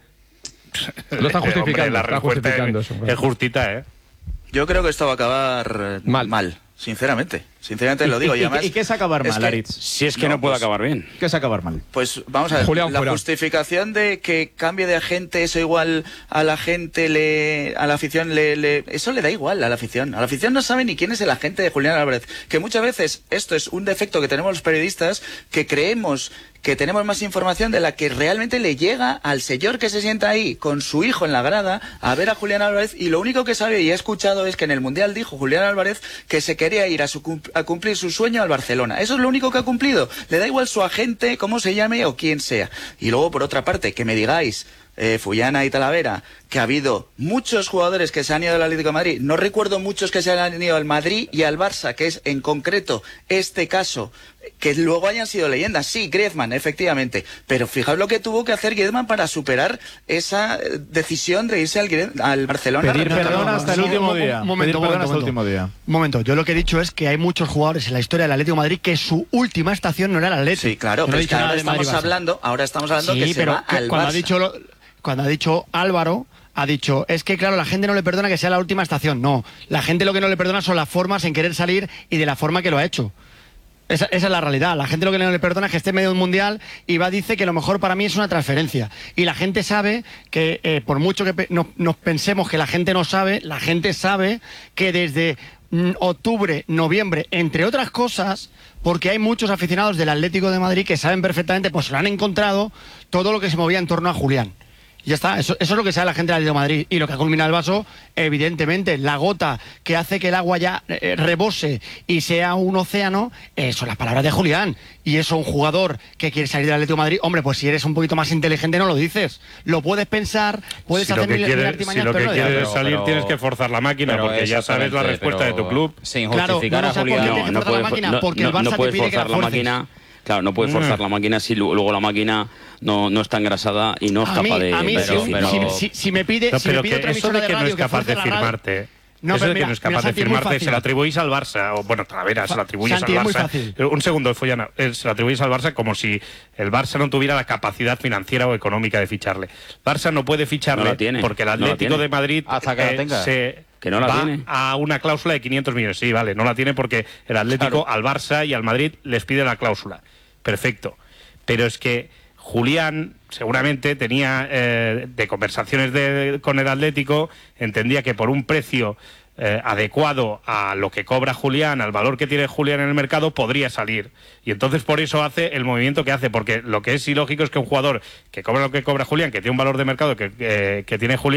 Lo está justificando. Hombre, la está respuesta justificando es, eso, es justita, ¿eh? Yo creo que esto va a acabar mal, mal sinceramente. Sinceramente lo digo. ¿Y, y, además, ¿Y qué es acabar mal, que, Aritz? Si es que no, no puede pues, acabar bien. ¿Qué es acabar mal? Pues vamos a ver, Julián, la fuera. justificación de que cambie de agente, eso igual a la gente, le, a la afición, le, le, eso le da igual a la afición. A la afición no sabe ni quién es el agente de Julián Álvarez. Que muchas veces esto es un defecto que tenemos los periodistas, que creemos que tenemos más información de la que realmente le llega al señor que se sienta ahí con su hijo en la grada a ver a Julián Álvarez, y lo único que sabe y ha escuchado es que en el Mundial dijo Julián Álvarez que se quería ir a, su, a cumplir su sueño al Barcelona. Eso es lo único que ha cumplido. Le da igual su agente, cómo se llame o quién sea. Y luego, por otra parte, que me digáis, eh, Fullana y Talavera, que ha habido muchos jugadores que se han ido del Atlético de Madrid. No recuerdo muchos que se han ido al Madrid y al Barça, que es en concreto este caso, que luego hayan sido leyendas. Sí, Griezmann, efectivamente. Pero fijaos lo que tuvo que hacer Griezmann para superar esa decisión de irse al, al Barcelona. Pedir perdón hasta el último día. Un momento, Pedir un perdón hasta el momento. último día. Un momento, yo lo que he dicho es que hay muchos jugadores en la historia del Atlético de Madrid que su última estación no era el Atlético. Sí, claro, no pero he es que dicho ahora nada de estamos Madrid-Barça. hablando, ahora estamos hablando Sí, que se pero va que al cuando Barça. ha dicho lo- cuando ha dicho Álvaro, ha dicho, es que claro, la gente no le perdona que sea la última estación. No, la gente lo que no le perdona son las formas en querer salir y de la forma que lo ha hecho. Esa, esa es la realidad. La gente lo que no le perdona es que esté en medio de un mundial y va dice que lo mejor para mí es una transferencia. Y la gente sabe que, eh, por mucho que pe nos, nos pensemos que la gente no sabe, la gente sabe que desde mm, octubre, noviembre, entre otras cosas, porque hay muchos aficionados del Atlético de Madrid que saben perfectamente, pues lo han encontrado, todo lo que se movía en torno a Julián. Y ya está, eso, eso es lo que sabe la gente del Atlético de Madrid. Y lo que ha culminado el vaso, evidentemente, la gota que hace que el agua ya eh, rebose y sea un océano, eh, son las palabras de Julián. Y eso, un jugador que quiere salir del Atlético de Madrid, hombre, pues si eres un poquito más inteligente no lo dices. Lo puedes pensar, puedes si hacer lo que mil, quiere, mil artimañas, si lo que pero no quieres digas. es salir, Pero- tienes que forzar la máquina, pero porque ya sabes la exactamente, respuesta de tu pero club. sin Claro, justificar no, no a sé por qué Julián. tienes que no forzar la puedes, máquina, no, porque el no- Barça no te puedes pide que la forzar la fuerces. máquina. Claro, no puedes forzar Mm. la máquina si lu- luego la máquina no, no está engrasada y no es A capaz mí, de... a mí de si, decir, si- pero- si- si me pide, No, si me pero pide que otra eso emisora de que no radio es capaz fuerce de la radio- firmarte, No, eso pero de que mira, no es mira, capaz de Santi, es muy firmarte, se fácil. lo atribuís al Barça, o bueno, Talavera, se lo atribuyes Santi, al es muy Barça. fácil. Eh, Un segundo, Follana, eh, se lo atribuyes al Barça como si el Barça no tuviera la capacidad financiera o económica de ficharle. Barça no puede ficharle No la tiene, porque el no la Atlético tiene. de Madrid Hasta que la eh, tenga. se Que no la va tiene. a una cláusula de quinientos millones. Sí, vale, no la tiene porque el Atlético Claro. al Barça y al Madrid les pide la cláusula. Perfecto. Pero es que Julián seguramente tenía eh, de conversaciones de, con el Atlético, entendía que por un precio eh, adecuado a lo que cobra Julián, al valor que tiene Julián en el mercado, podría salir. Y entonces por eso hace el movimiento que hace, porque lo que es ilógico es que un jugador que cobra lo que cobra Julián, que tiene un valor de mercado que, eh, que tiene Julián,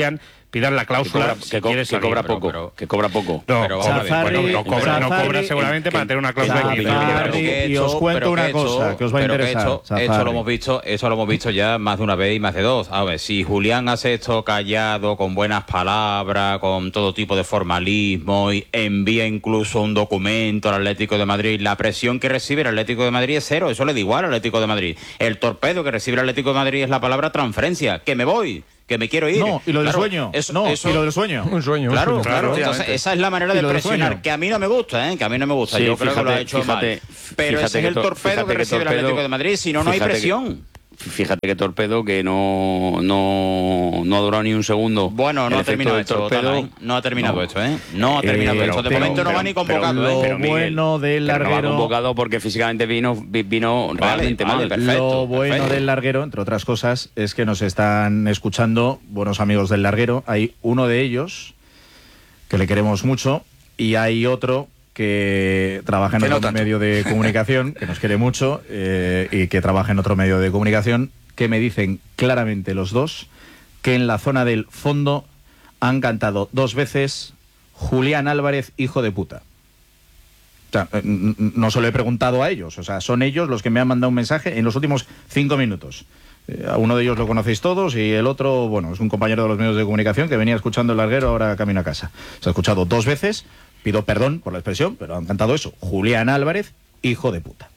pidan la cláusula. Que cobra, si que co quieres que salir, cobra pero, poco, pero, que cobra poco. No, pero, Chazarri, bueno, no cobra, Chazarri, no cobra seguramente en, para tener una cláusula en, de Chazarri, y os cuento una cosa que os va a interesar. Eso, eso lo hemos visto, eso lo hemos visto ya más de una vez y más de dos. A ver, si Julián hace esto callado, con buenas palabras, con todo tipo de formalismo, y envía incluso un documento al Atlético de Madrid, la presión que recibe el Atlético de Madrid es cero, eso le da igual al Atlético de Madrid. El torpedo que recibe el Atlético de Madrid es la palabra transferencia, que me voy, que me quiero ir. No, y lo del claro, sueño. Eso, no, eso, y lo del sueño. Un sueño. Claro, un sueño. claro. claro Entonces, esa es la manera de presionar, que a mí no me gusta, ¿eh? Que a mí no me gusta. Sí, Yo creo fíjate, que lo ha hecho fíjate, mal. Pero fíjate ese es que el to- torpedo fíjate que que recibe torpedo- el Atlético de Madrid, si no, no hay fíjate que- presión. Fíjate que Torpedo, que no, no, no ha durado ni un segundo. Bueno, no el ha efecto terminado del esto, torpedo. Talay. No ha terminado No. esto, ¿eh? No ha terminado Eh, esto. De pero- momento no pero- va ni pero convocado, lo ¿eh? Pero, Miguel, bueno del pero no va larguero. convocado porque físicamente vino, vi- vino realmente vale, mal. perfecto. Lo bueno perfecto. del larguero, entre otras cosas, es que nos están escuchando buenos amigos del larguero. Hay uno de ellos que le queremos mucho y hay otro que trabaja en Que no otro tanto. medio de comunicación, que nos quiere mucho eh, y que trabaja en otro medio de comunicación, que me dicen claramente los dos que en la zona del fondo han cantado dos veces Julián Álvarez, hijo de puta. O sea, eh, n- n- no se lo he preguntado a ellos, o sea, son ellos los que me han mandado un mensaje en los últimos cinco minutos. Eh, a uno de ellos lo conocéis todos y el otro, bueno, es un compañero de los medios de comunicación que venía escuchando el larguero, ahora camino a casa. Se ha escuchado dos veces, pido perdón por la expresión, pero han cantado eso, Julián Álvarez, hijo de puta.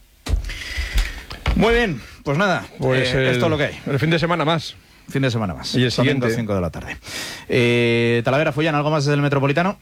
Muy bien, pues nada, Pues eh, el, esto es lo que hay. El fin de semana más. Fin de semana más. Y el Domingo, siguiente. cinco de la tarde. Eh, Talavera, Fullán, ¿algo más desde el Metropolitano?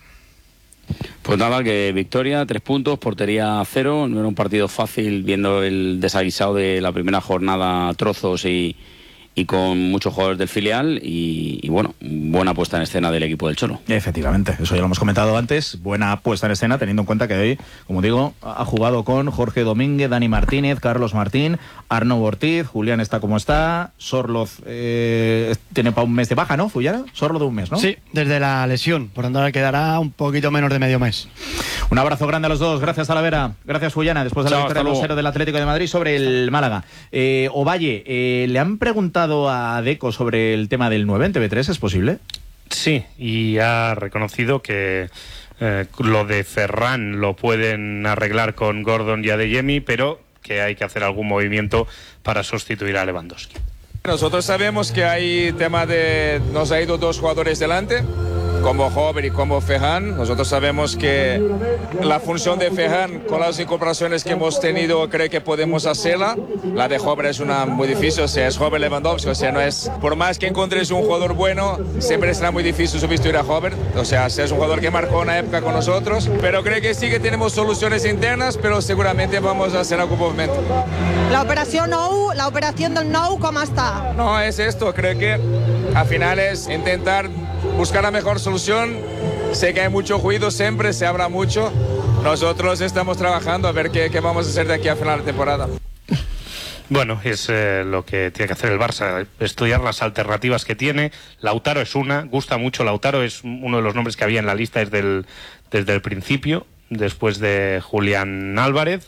Pues nada, que victoria, tres puntos, portería cero. No era un partido fácil viendo el desaguisado de la primera jornada, trozos y, y con muchos jugadores del filial. Y, y bueno, buena puesta en escena del equipo del Cholo. Efectivamente, eso ya lo hemos comentado antes. Buena puesta en escena, teniendo en cuenta que hoy, como digo, ha jugado con Jorge Domínguez, Dani Martínez, Carlos Martín, Arnau Ortiz, Julián está como está, Sorloz eh, tiene para un mes de baja, ¿no, Fullana? Sorloz de un mes, ¿no? Sí, desde la lesión, por tanto le quedará un poquito menos de medio mes. Un abrazo grande a los dos, gracias Talavera, gracias Fullana, después de la Chao, victoria hasta dos luego. cero del Atlético de Madrid sobre el Málaga. Eh, Ovalle, eh, ¿le han preguntado a Deco sobre el tema del nueve en T V tres? ¿Es posible? Sí, y ha reconocido que eh, lo de Ferran lo pueden arreglar con Gordon y Adeyemi, pero que hay que hacer algún movimiento para sustituir a Lewandowski. Nosotros sabemos que hay tema de... Nos ha ido dos jugadores delante, como Hover y como Ferran. Nosotros sabemos que la función de Ferran, con las incorporaciones que hemos tenido, creo que podemos hacerla. La de Hover es una muy difícil, o sea, es Hover Lewandowski, o sea, no es... Por más que encontres un jugador bueno, siempre será muy difícil sustituir a Hover. O sea, es un jugador que marcó una época con nosotros, pero creo que sí que tenemos soluciones internas, pero seguramente vamos a hacer algún movimiento. La operación Nou, la operación del Nou, ¿cómo está? No, es esto, creo que al final es intentar buscar la mejor solución. Sé que hay mucho ruido siempre, se habla mucho. Nosotros estamos trabajando a ver qué, qué vamos a hacer de aquí a final de temporada. Bueno, es eh, lo que tiene que hacer el Barça, estudiar las alternativas que tiene. Lautaro es una, gusta mucho Lautaro, es uno de los nombres que había en la lista desde el, desde el principio, después de Julián Álvarez.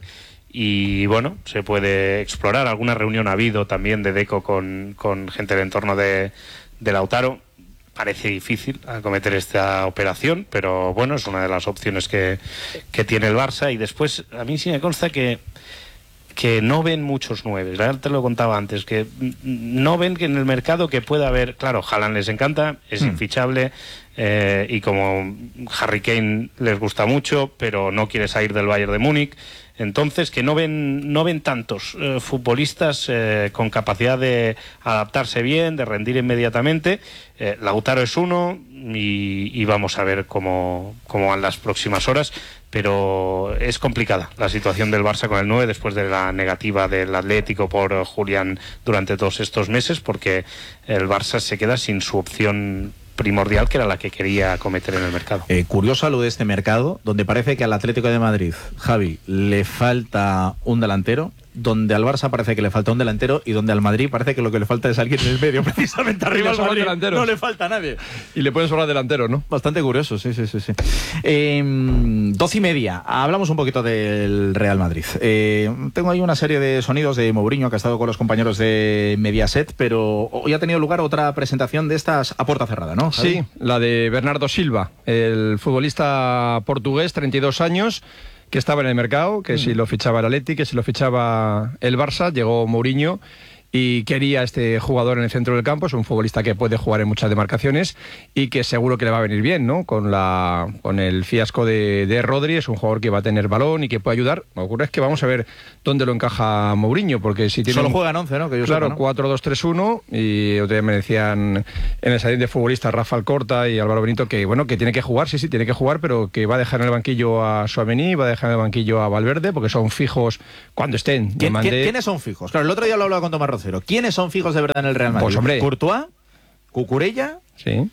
Y bueno, se puede explorar. Alguna reunión ha habido también de Deco con, con gente del entorno de, de Lautaro. Parece difícil acometer esta operación, pero bueno, es una de las opciones que, que tiene el Barça. Y después, a mí sí me consta que que no ven muchos nueves, ya te lo contaba antes, que no ven que en el mercado que pueda haber, claro, Haaland les encanta, es mm. infichable, eh, y como Harry Kane les gusta mucho, pero no quiere salir del Bayern de Múnich, entonces que no ven no ven tantos eh, futbolistas eh, con capacidad de adaptarse bien, de rendir inmediatamente. eh, Lautaro es uno y, y vamos a ver cómo, cómo van las próximas horas, pero es complicada la situación del Barça con el nueve después de la negativa del Atlético por Julián durante todos estos meses, porque el Barça se queda sin su opción primordial, que era la que quería acometer en el mercado. Eh, curioso lo de este mercado, donde parece que al Atlético de Madrid, Javi, le falta un delantero, donde al Barça parece que le falta un delantero y donde al Madrid parece que lo que le falta es alguien en el medio, precisamente arriba al Madrid no le falta a nadie. Y le pueden sobrar delanteros, ¿no? Bastante curioso, sí, sí, sí. sí. Eh, doce y media, hablamos un poquito del Real Madrid. Eh, tengo ahí una serie de sonidos de Mourinho, que ha estado con los compañeros de Mediaset, pero hoy ha tenido lugar otra presentación de estas a puerta cerrada, ¿no, Javi? Sí, la de Bernardo Silva, el futbolista portugués, treinta y dos años, que estaba en el mercado, que mm. si lo fichaba el Atleti, que si lo fichaba el Barça, llegó Mourinho y quería este jugador en el centro del campo. Es un futbolista que puede jugar en muchas demarcaciones y que seguro que le va a venir bien, ¿no? Con la con el fiasco de, de Rodri, es un jugador que va a tener balón y que puede ayudar. Lo que ocurre es que vamos a ver dónde lo encaja Mourinho, porque si tiene... Solo juegan once, ¿no? Que yo claro, sepa, ¿no? cuatro dos tres uno, y otro día me decían en el salón de futbolistas Rafa Alcorta y Álvaro Benito que, bueno, que tiene que jugar, sí, sí, tiene que jugar, pero que va a dejar en el banquillo a Tchouaméni, va a dejar en el banquillo a Valverde, porque son fijos cuando estén. ¿Quién, mandé... ¿quién, ¿Quiénes son fijos? Claro, el otro día lo hablaba con Tomás Rocero. ¿Quiénes son fijos de verdad en el Real Madrid? Pues hombre, Courtois, Cucurella. Sí.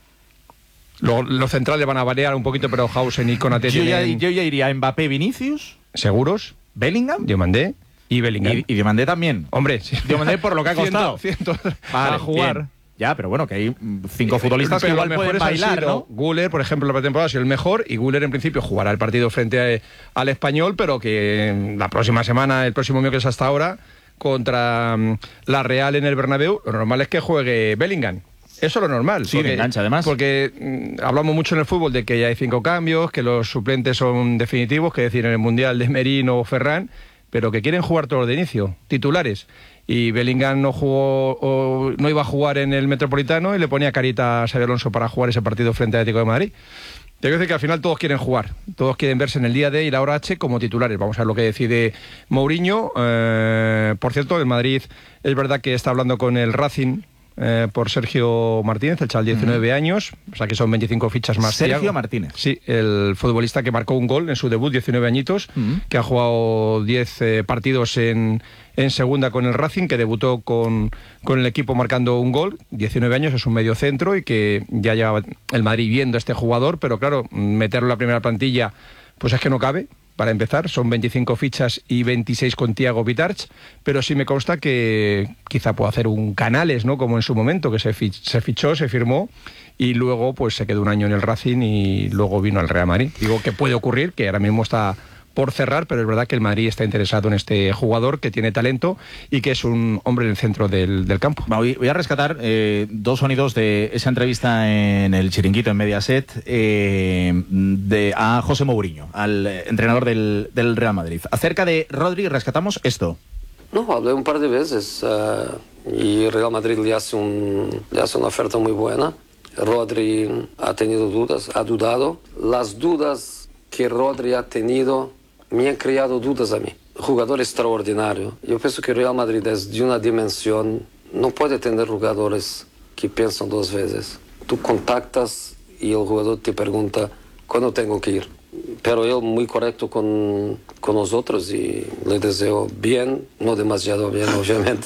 Luego, los centrales van a variar un poquito, pero Hausen y Konaté yo, tienen... ya, yo ya iría a Mbappé, Vinicius. ¿Seguros? Bellingham. Diomandé y Bellingham. Y, y Diomandé también. Hombre, sí. Diomandé por lo que ha costado. Ciento, ciento vale, a jugar. Bien. Ya, pero bueno, que hay cinco futbolistas pero que igual pueden bailar, ¿no? Güler, por ejemplo, la pretemporada ha sido el mejor, y Güler en principio jugará el partido frente a, al Español, pero que la próxima semana, el próximo miércoles hasta ahora, contra um, la Real en el Bernabéu, lo normal es que juegue Bellingham. Eso es lo normal. Sí, de engancha, además. Porque mm, hablamos mucho en el fútbol de que ya hay cinco cambios, que los suplentes son definitivos, que decir, en el Mundial de Merino o Ferran, pero que quieren jugar todos de inicio, titulares. Y Bellingham no jugó, o no iba a jugar en el Metropolitano y le ponía carita a Xabi Alonso para jugar ese partido frente al Atlético de Madrid. Tengo que decir que al final todos quieren jugar, todos quieren verse en el día D y la hora H como titulares. Vamos a ver lo que decide Mourinho. Eh, por cierto, el Madrid es verdad que está hablando con el Racing eh, por Sergio Martínez, el chaval de diecinueve uh-huh. años, o sea que son veinticinco fichas más. Sergio Thiago. Martínez. Sí, el futbolista que marcó un gol en su debut, diecinueve añitos, uh-huh. que ha jugado diez eh, partidos en... en segunda con el Racing, que debutó con, con el equipo marcando un gol, diecinueve años, es un medio centro y que ya lleva el Madrid viendo a este jugador, pero claro, meterlo en la primera plantilla, pues es que no cabe. Para empezar, son veinticinco fichas y veintiséis con Thiago Vitarch, pero sí me consta que quizá pueda hacer un Canales, ¿no? Como en su momento, que se, fich- se fichó, se firmó y luego pues se quedó un año en el Racing y luego vino al Real Madrid. Digo que puede ocurrir, que ahora mismo está por cerrar, pero es verdad que el Madrid está interesado en este jugador que tiene talento y que es un hombre en el centro del, del campo. Voy, voy a rescatar eh, dos sonidos de esa entrevista en el Chiringuito en Mediaset eh, de, a José Mourinho, al entrenador del, del Real Madrid. Acerca de Rodri rescatamos esto. No, hablé un par de veces uh, y Real Madrid le hace, un, le hace una oferta muy buena. Rodri ha tenido dudas, ha dudado. Las dudas que Rodri ha tenido me han creado dudas a mí. Jugador extraordinario. Yo pienso que Real Madrid es de una dimensión, no puede tener jugadores que piensan dos veces. Tú contactas y el jugador te pregunta cuándo tengo que ir. Pero él muy correcto con, con nosotros y le deseo bien, no demasiado bien, obviamente.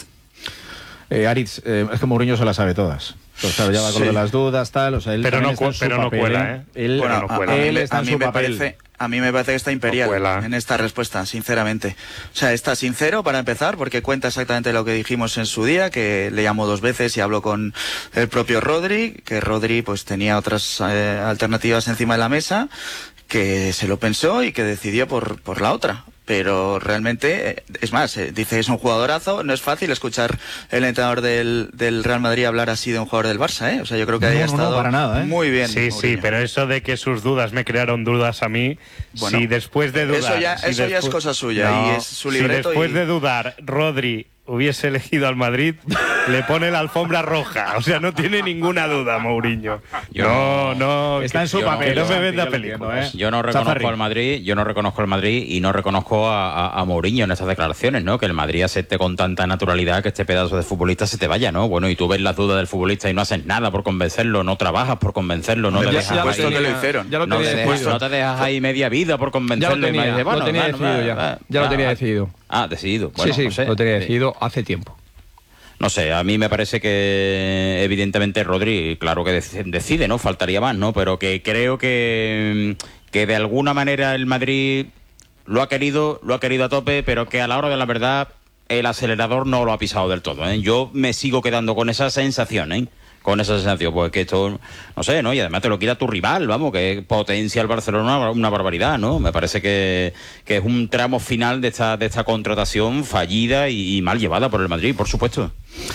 Eh, Aritz, eh, es que Mourinho se las sabe todas. Pues claro, ya va con Sí. lo de las dudas, tal, o sea, él Pero no está en cu- su pero no papel, cuela, ¿eh? Él, Bueno, no a- cuela. a mí él me- está a en mí su me papel. parece, a mí me parece que está imperial No cuela. en esta respuesta, sinceramente. O sea, está sincero para empezar, porque cuenta exactamente lo que dijimos en su día, que le llamó dos veces y habló con el propio Rodri, que Rodri pues tenía otras eh, alternativas encima de la mesa, que se lo pensó y que decidió por, por la otra. Pero realmente, eh, es más, eh, dice que es un jugadorazo. No es fácil escuchar el entrenador del, del Real Madrid hablar así de un jugador del Barça, ¿eh? O sea, yo creo que No, ahí ha no, no, estado para nada, ¿eh? muy bien. Sí, sí, Mourinho. pero eso de que sus dudas me crearon dudas a mí, Bueno, si después de dudar... eso ya- si eso ya es despu- cosa suya, No, y es su libreto Si después y- de dudar Rodri hubiese elegido al Madrid, le pone la alfombra roja. O sea, no tiene ninguna duda Mourinho. Yo no, no... Está que- en su yo- papel, Que no ¿no? me Sí, venda yo lo entiendo, películas. ¿eh? Yo no reconozco Chafarri. al Madrid, yo no reconozco al Madrid y no reconozco a, a, a Mourinho en estas declaraciones, ¿no? Que el Madrid acepte con tanta naturalidad que este pedazo de futbolista se te vaya, ¿no? Bueno, y tú ves las dudas del futbolista y no haces nada por convencerlo, no trabajas por convencerlo, no Hombre, te ya- dejas ya lo ahí, tenía- que lo hicieron. ya lo no, tenía te decidido. dejas, no te dejas ahí media vida por Ya lo convencerlo. y tenía, me dices, lo bueno, tenía bueno, decidido va, ya. va, Ya lo va, tenía va. decidido. Ah, decidido. Bueno, sí, sí, no sé. lo tenía Sí. decidido hace tiempo. No sé, a mí me parece que evidentemente Rodri, claro que dec- decide, ¿no? Faltaría más, ¿no? Pero que creo que, que de alguna manera el Madrid lo ha querido, lo ha querido a tope, pero que a la hora de la verdad el acelerador no lo ha pisado del todo, ¿eh? Yo me sigo quedando con esa sensación, ¿eh? Con esa sensación, pues que esto, no sé, ¿no? Y además te lo quita tu rival, vamos, que potencia al Barcelona una, una barbaridad, ¿no? Me parece que, que es un tramo final de esta, de esta contratación fallida y, y mal llevada por el Madrid, por supuesto.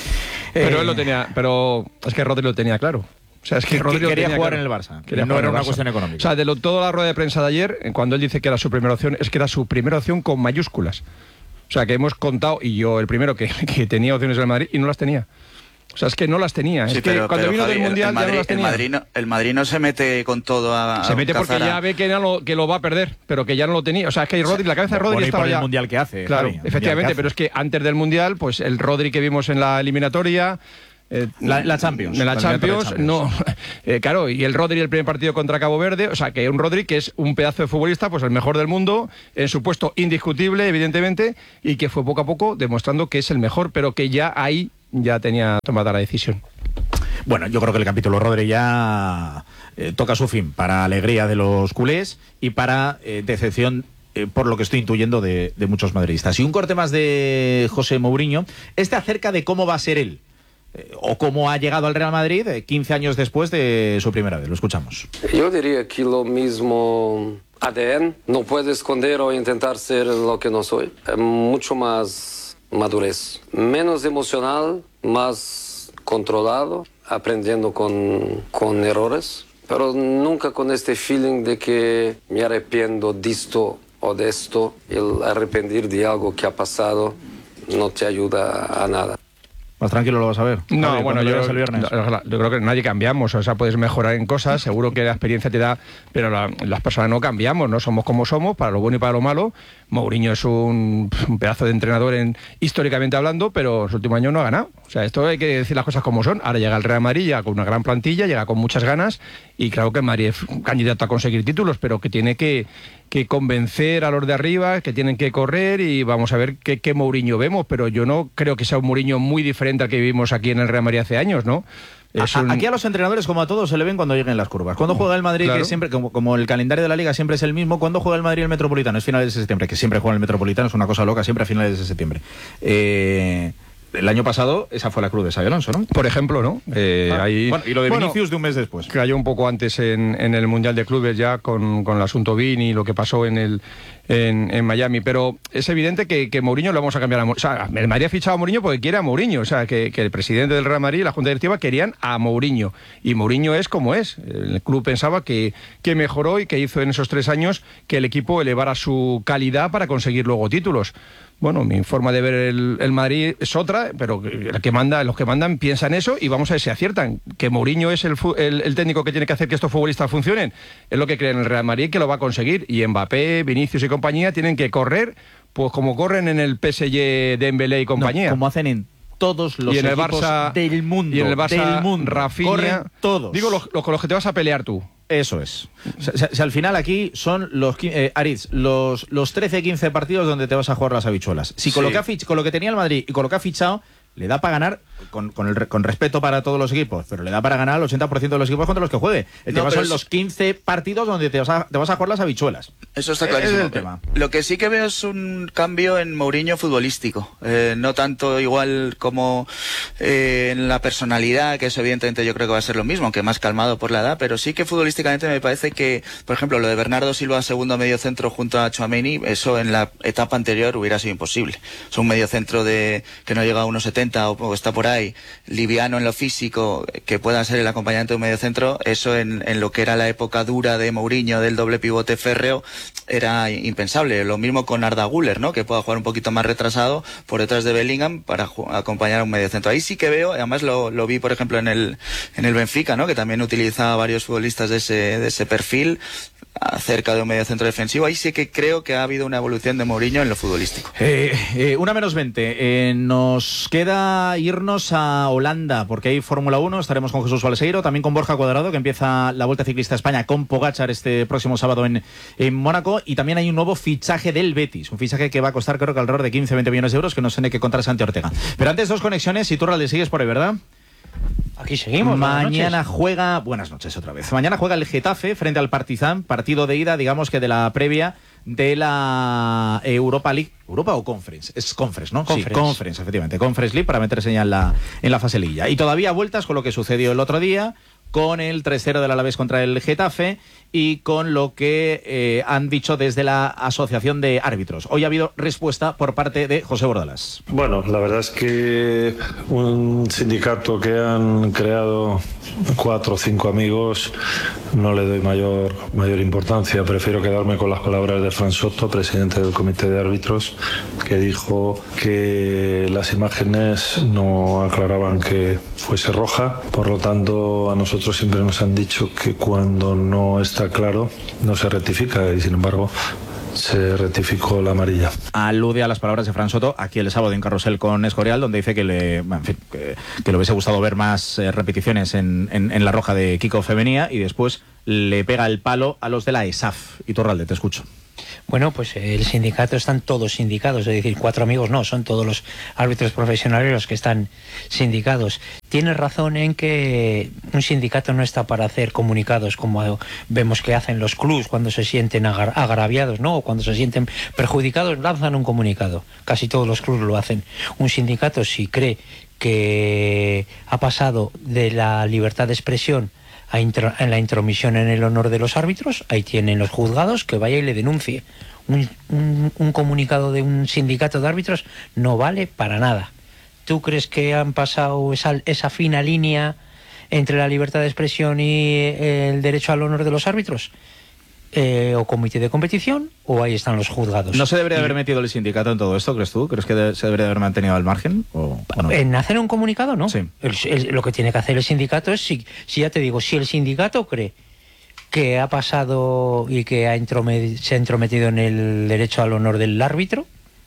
Pero Eh, él lo tenía, pero es que Rodri lo tenía claro. O sea, es que Que- Rodri lo quería tenía jugar claro. en el Barça, Quería no jugar era en el una Barça. cuestión económica. O sea, de lo, toda la rueda de prensa de ayer, eh, cuando él dice que era su primera opción, es que era su primera opción con mayúsculas. O sea, que hemos contado, y yo el primero, que, que tenía opciones en el Madrid y no las tenía. O sea, es que no las tenía. Sí, es que pero- cuando pero, vino Javi, del el- Mundial el ya Madrid, no las el tenía. Madrid no, el Madrid no se mete con todo a, Se a mete porque cazar a- ya ve que, ya lo, que lo va a perder, pero que ya no lo tenía. O sea, es que Rodri, la cabeza de Rodri Bueno, y estaba por ya... el mundial que hace, Claro, Javi, el mundial efectivamente, que hace. pero es que antes del Mundial, pues el Rodri que vimos en la eliminatoria... eh, La- la Champions, En la la Champions, Champions. no. Eh, claro, y el Rodri el primer partido contra Cabo Verde, o sea, que un Rodri que es un pedazo de futbolista, pues el mejor del mundo, en su puesto indiscutible, evidentemente, y que fue poco a poco demostrando que es el mejor, pero que ya ahí ya tenía tomada la decisión. Bueno, yo creo que el capítulo Rodri ya eh, toca su fin, para alegría de los culés y para eh, decepción, eh, por lo que estoy intuyendo, de, de muchos madridistas. Y un corte más de José Mourinho, este acerca de cómo va a ser él, eh, o cómo ha llegado al Real Madrid eh, quince años después de su primera vez. Lo escuchamos. Yo diría que lo mismo A D N, no puedo esconder o intentar ser lo que no soy. Eh, Mucho más madurez, menos emocional, más controlado, aprendiendo con, con errores, pero nunca con este feeling de que me arrepiento de esto o de esto. El arrepentir de algo que ha pasado no te ayuda a nada. Más tranquilo lo vas a ver. No, Javi, bueno, cuando yo, llegues el viernes. yo creo que nadie cambiamos, o sea, puedes mejorar en cosas, seguro que la experiencia te da, pero la- las personas no cambiamos, no somos como somos, para lo bueno y para lo malo. Mourinho es un, un pedazo de entrenador en, históricamente hablando, pero en su último año no ha ganado. O sea, esto hay que decir las cosas como son. Ahora llega el Real Madrid, llega con una gran plantilla, llega con muchas ganas, y claro que el Madrid es un candidato a conseguir títulos, pero que tiene que, que convencer a los de arriba, que tienen que correr, y vamos a ver qué, qué Mourinho vemos, pero yo no creo que sea un Mourinho muy diferente al que vivimos aquí en el Real Madrid hace años, ¿no? Es A- un- Aquí a los entrenadores, como a todos, se le ven cuando lleguen las curvas. Cuando juega el Madrid, Claro. que siempre, como, como el calendario de la Liga siempre es el mismo, cuando juega el Madrid el Metropolitano es finales de septiembre, que siempre juega el Metropolitano, es una cosa loca, siempre a finales de septiembre. Eh, el año pasado esa fue la cruz de Xabi Alonso, ¿no? Por ejemplo, ¿no? Eh, Ah, ahí- bueno, y lo de bueno, Vinicius de un mes después. Cayó un poco antes en, en el Mundial de Clubes ya con, con el asunto Vini y lo que pasó en el en, en Miami, pero es evidente que, que Mourinho lo vamos a cambiar a Mourinho. O sea, el Madrid ha fichado a Mourinho porque quiere a Mourinho, o sea, que, que el presidente del Real Madrid y la Junta Directiva querían a Mourinho, y Mourinho es como es. El club pensaba que, que mejoró y que hizo en esos tres años que el equipo elevara su calidad para conseguir luego títulos. Bueno, mi forma de ver el, el Madrid es otra, pero el que manda, los que mandan piensan eso, y vamos a ver si aciertan. Que Mourinho es el, fu- el, el técnico que tiene que hacer que estos futbolistas funcionen, es lo que creen en el Real Madrid, que lo va a conseguir. Y Mbappé, Vinicius y compañía tienen que correr, pues como corren en el P S G, Dembélé y compañía. No, como hacen en todos los y en el equipos Barça del mundo. y en el Barça, del mundo. Rafinha, Corren todos. Digo los, los con los que te vas a pelear tú. Eso es. O sea, o sea, al final aquí son los, qui- eh, Aritz, los, los trece quince partidos donde te vas a jugar las habichuelas. Si con, Sí. lo que ha fich- con lo que tenía el Madrid y con lo que ha fichado, le da para ganar, con, con, el re- con respeto para todos los equipos, pero le da para ganar el ochenta por ciento de los equipos contra los que juegue. El No, tema pero son es- los quince partidos donde te vas, a, te vas a jugar las habichuelas. Eso está Ese clarísimo. es el tema. Lo que sí que veo es un cambio en Mourinho futbolístico. Eh, no tanto igual como eh, en la personalidad, que eso evidentemente yo creo que va a ser lo mismo, aunque más calmado por la edad, pero sí que futbolísticamente me parece que, por ejemplo, lo de Bernardo Silva, segundo medio centro junto a Tchouaméni, eso en la etapa anterior hubiera sido imposible. Es un medio centro de que no llega a uno setenta o, o está por ahí, liviano en lo físico, que pueda ser el acompañante de un medio centro, eso en, en lo que era la época dura de Mourinho, del doble pivote férreo, era impensable. Lo mismo con Arda Güler, ¿no? Que pueda jugar un poquito más retrasado por detrás de Bellingham para ju- acompañar a un medio centro. Ahí sí que veo, además lo, lo vi por ejemplo en el, en el Benfica, ¿no? Que también utiliza a varios futbolistas de ese, de ese perfil acerca de un medio centro defensivo. Ahí sí que creo que ha habido una evolución de Mourinho en lo futbolístico. Eh, eh, una menos veinte. Eh, nos queda irnos a Holanda, porque hay Fórmula uno. Estaremos con Jesús Balseiro, también con Borja Cuadrado, que empieza la Vuelta Ciclista a España con Pogačar este próximo sábado en, en Mónaco. Y también hay un nuevo fichaje del Betis, un fichaje que va a costar creo que alrededor de quince a veinte millones de euros, que no sé de qué contar Santi Ortega. Pero antes, dos conexiones. Y tú, Ralde, sigues por ahí, ¿verdad? Aquí seguimos. buenas Mañana noches. juega, buenas noches otra vez. Mañana juega el Getafe frente al Partizan, partido de ida, digamos que de la previa de la Europa League. ¿Europa o Conference? Es Conference, ¿no? Conference. Sí, Conference, efectivamente. Conference League para meterse ya en la, en la fase liguilla. Y todavía vueltas con lo que sucedió el otro día, con el tres cero del Alavés contra el Getafe y con lo que eh, han dicho desde la Asociación de Árbitros. Hoy ha habido respuesta por parte de José Bordalas. Bueno, la verdad es que un sindicato que han creado cuatro o cinco amigos no le doy mayor, mayor importancia. Prefiero quedarme con las palabras de Fran Soto, presidente del Comité de Árbitros, que dijo que las imágenes no aclaraban que fuese roja. Por lo tanto, a nosotros siempre nos han dicho que cuando no está claro no se rectifica, y sin embargo se rectificó la amarilla. Alude a las palabras de Fran Soto aquí el sábado en Carrusel con Escorial, donde dice que le, en fin, que, que le hubiese gustado ver más eh, repeticiones en, en, en la roja de Kiko Femenía, y después le pega el palo a los de la E S A F. Iturralde, te escucho. Bueno, pues el sindicato están todos sindicados, es decir, cuatro amigos no, son todos los árbitros profesionales los que están sindicados. Tienes razón en que un sindicato no está para hacer comunicados como vemos que hacen los clubs cuando se sienten agra agraviados, ¿no? O cuando se sienten perjudicados, lanzan un comunicado. Casi todos los clubs lo hacen. Un sindicato, si cree que ha pasado de la libertad de expresión a intro, en la intromisión en el honor de los árbitros, ahí tienen los juzgados, que vaya y le denuncie. Un, un, un comunicado de un sindicato de árbitros no vale para nada. ¿Tú crees que han pasado esa, esa fina línea entre la libertad de expresión y el derecho al honor de los árbitros? Eh, o comité de competición, o ahí están los juzgados. ¿No se debería haber metido el sindicato en todo esto, crees tú? ¿Crees que de, se debería haber mantenido al margen? O, o no? En hacer un comunicado, no. Sí. El, el, lo que tiene que hacer el sindicato es, si, si ya te digo, si el sindicato cree que ha pasado y que ha se ha entrometido en el derecho al honor del árbitro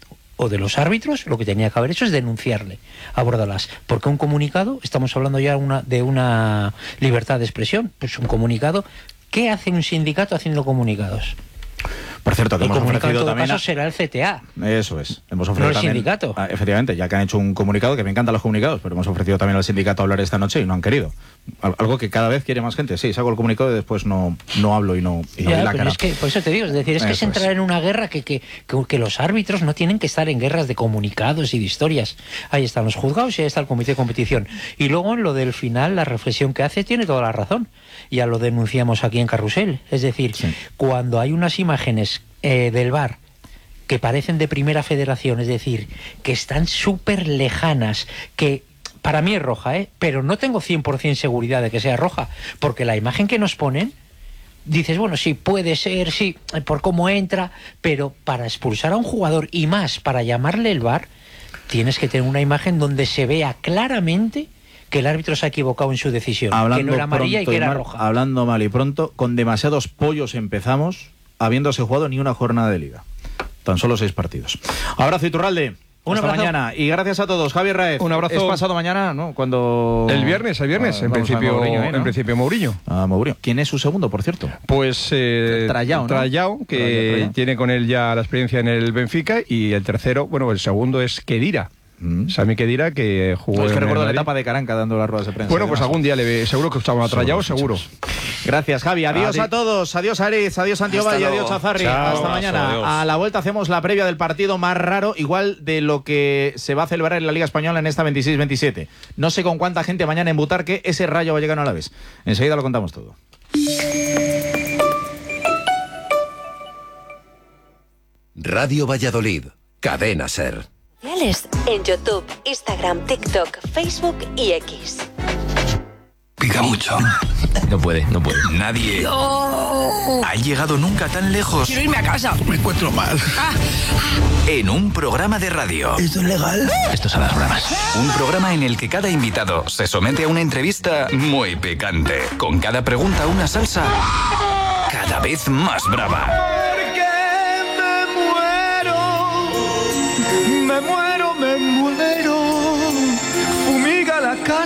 o de los árbitros, lo que tenía que haber hecho es denunciarle a Bordalás. Porque un comunicado, estamos hablando ya una, de una libertad de expresión, pues un comunicado. ¿Qué hace un sindicato haciendo comunicados? Por cierto, que el hemos ofrecido en todo también... caso a... será el C T A. Eso es. Hemos ofrecido no el también... sindicato. Ah, efectivamente, ya que han hecho un comunicado, que me encantan los comunicados, pero hemos ofrecido también al sindicato hablar esta noche y no han querido. Algo que cada vez quiere más gente. Sí, saco el comunicado y después no, no hablo y no, y no ya, doy la pero cara. Es que, por eso te digo, es decir, es que es entrar es. en una guerra que, que, que, que los árbitros no tienen que estar en guerras de comunicados y de historias. Ahí están los juzgados y ahí está el comité de competición. Y luego en lo del final, la reflexión que hace tiene toda la razón. Ya lo denunciamos aquí en Carrusel. Es decir, sí. cuando hay unas imágenes eh, del V A R que parecen de primera federación, es decir, que están súper lejanas, que para mí es roja, ¿eh? Pero no tengo cien por cien seguridad de que sea roja, porque la imagen que nos ponen, dices, bueno, sí, puede ser, sí, por cómo entra, pero para expulsar a un jugador y más para llamarle el V A R, tienes que tener una imagen donde se vea claramente que el árbitro se ha equivocado en su decisión, hablando que no era amarilla y que era mal, roja. Hablando mal y pronto, con demasiados pollos empezamos, habiéndose jugado ni una jornada de liga. Tan solo seis partidos. Abrazo, Iturralde. Un Hasta abrazo. mañana. Y gracias a todos. Javier Raez. Un abrazo. Es pasado mañana, ¿no? Cuando... El viernes, el viernes. Ah, en, principio, Mourinho, ¿eh, no? en principio Mourinho. Ah, Mourinho. ¿Quién es su segundo, por cierto? Pues eh, Trayao, ¿no? Trayao, que Trayao, Trayao. tiene con él ya la experiencia en el Benfica. Y el tercero, bueno, el segundo es Khedira. Mm. Sami Khedira, que jugó no, es que en recuerdo el la etapa de Caranca dando las ruedas de prensa. Bueno, pues algún día le ve, seguro que estamos atrayados, seguro. Gracias, Javi. Adiós Adi a todos. Adiós, Aritz. Adiós, Santiago Valle. Adiós, Chazarri. Chao, Hasta mañana. adiós. A la vuelta hacemos la previa del partido más raro, igual de lo que se va a celebrar en la Liga Española en esta veintiséis veintisiete. No sé con cuánta gente mañana en Butarque ese Rayo va a llegar a la vez. Enseguida lo contamos todo. Radio Valladolid. Cadena SER. En YouTube, Instagram, TikTok, Facebook y X. Pica mucho. No puede, no puede. Nadie no. ha llegado nunca tan lejos. Quiero irme a casa. Me encuentro mal. Ah. En un programa de radio. ¿Esto es legal? Esto son las bromas. Un programa en el que cada invitado se somete a una entrevista muy picante. Con cada pregunta una salsa cada vez más brava.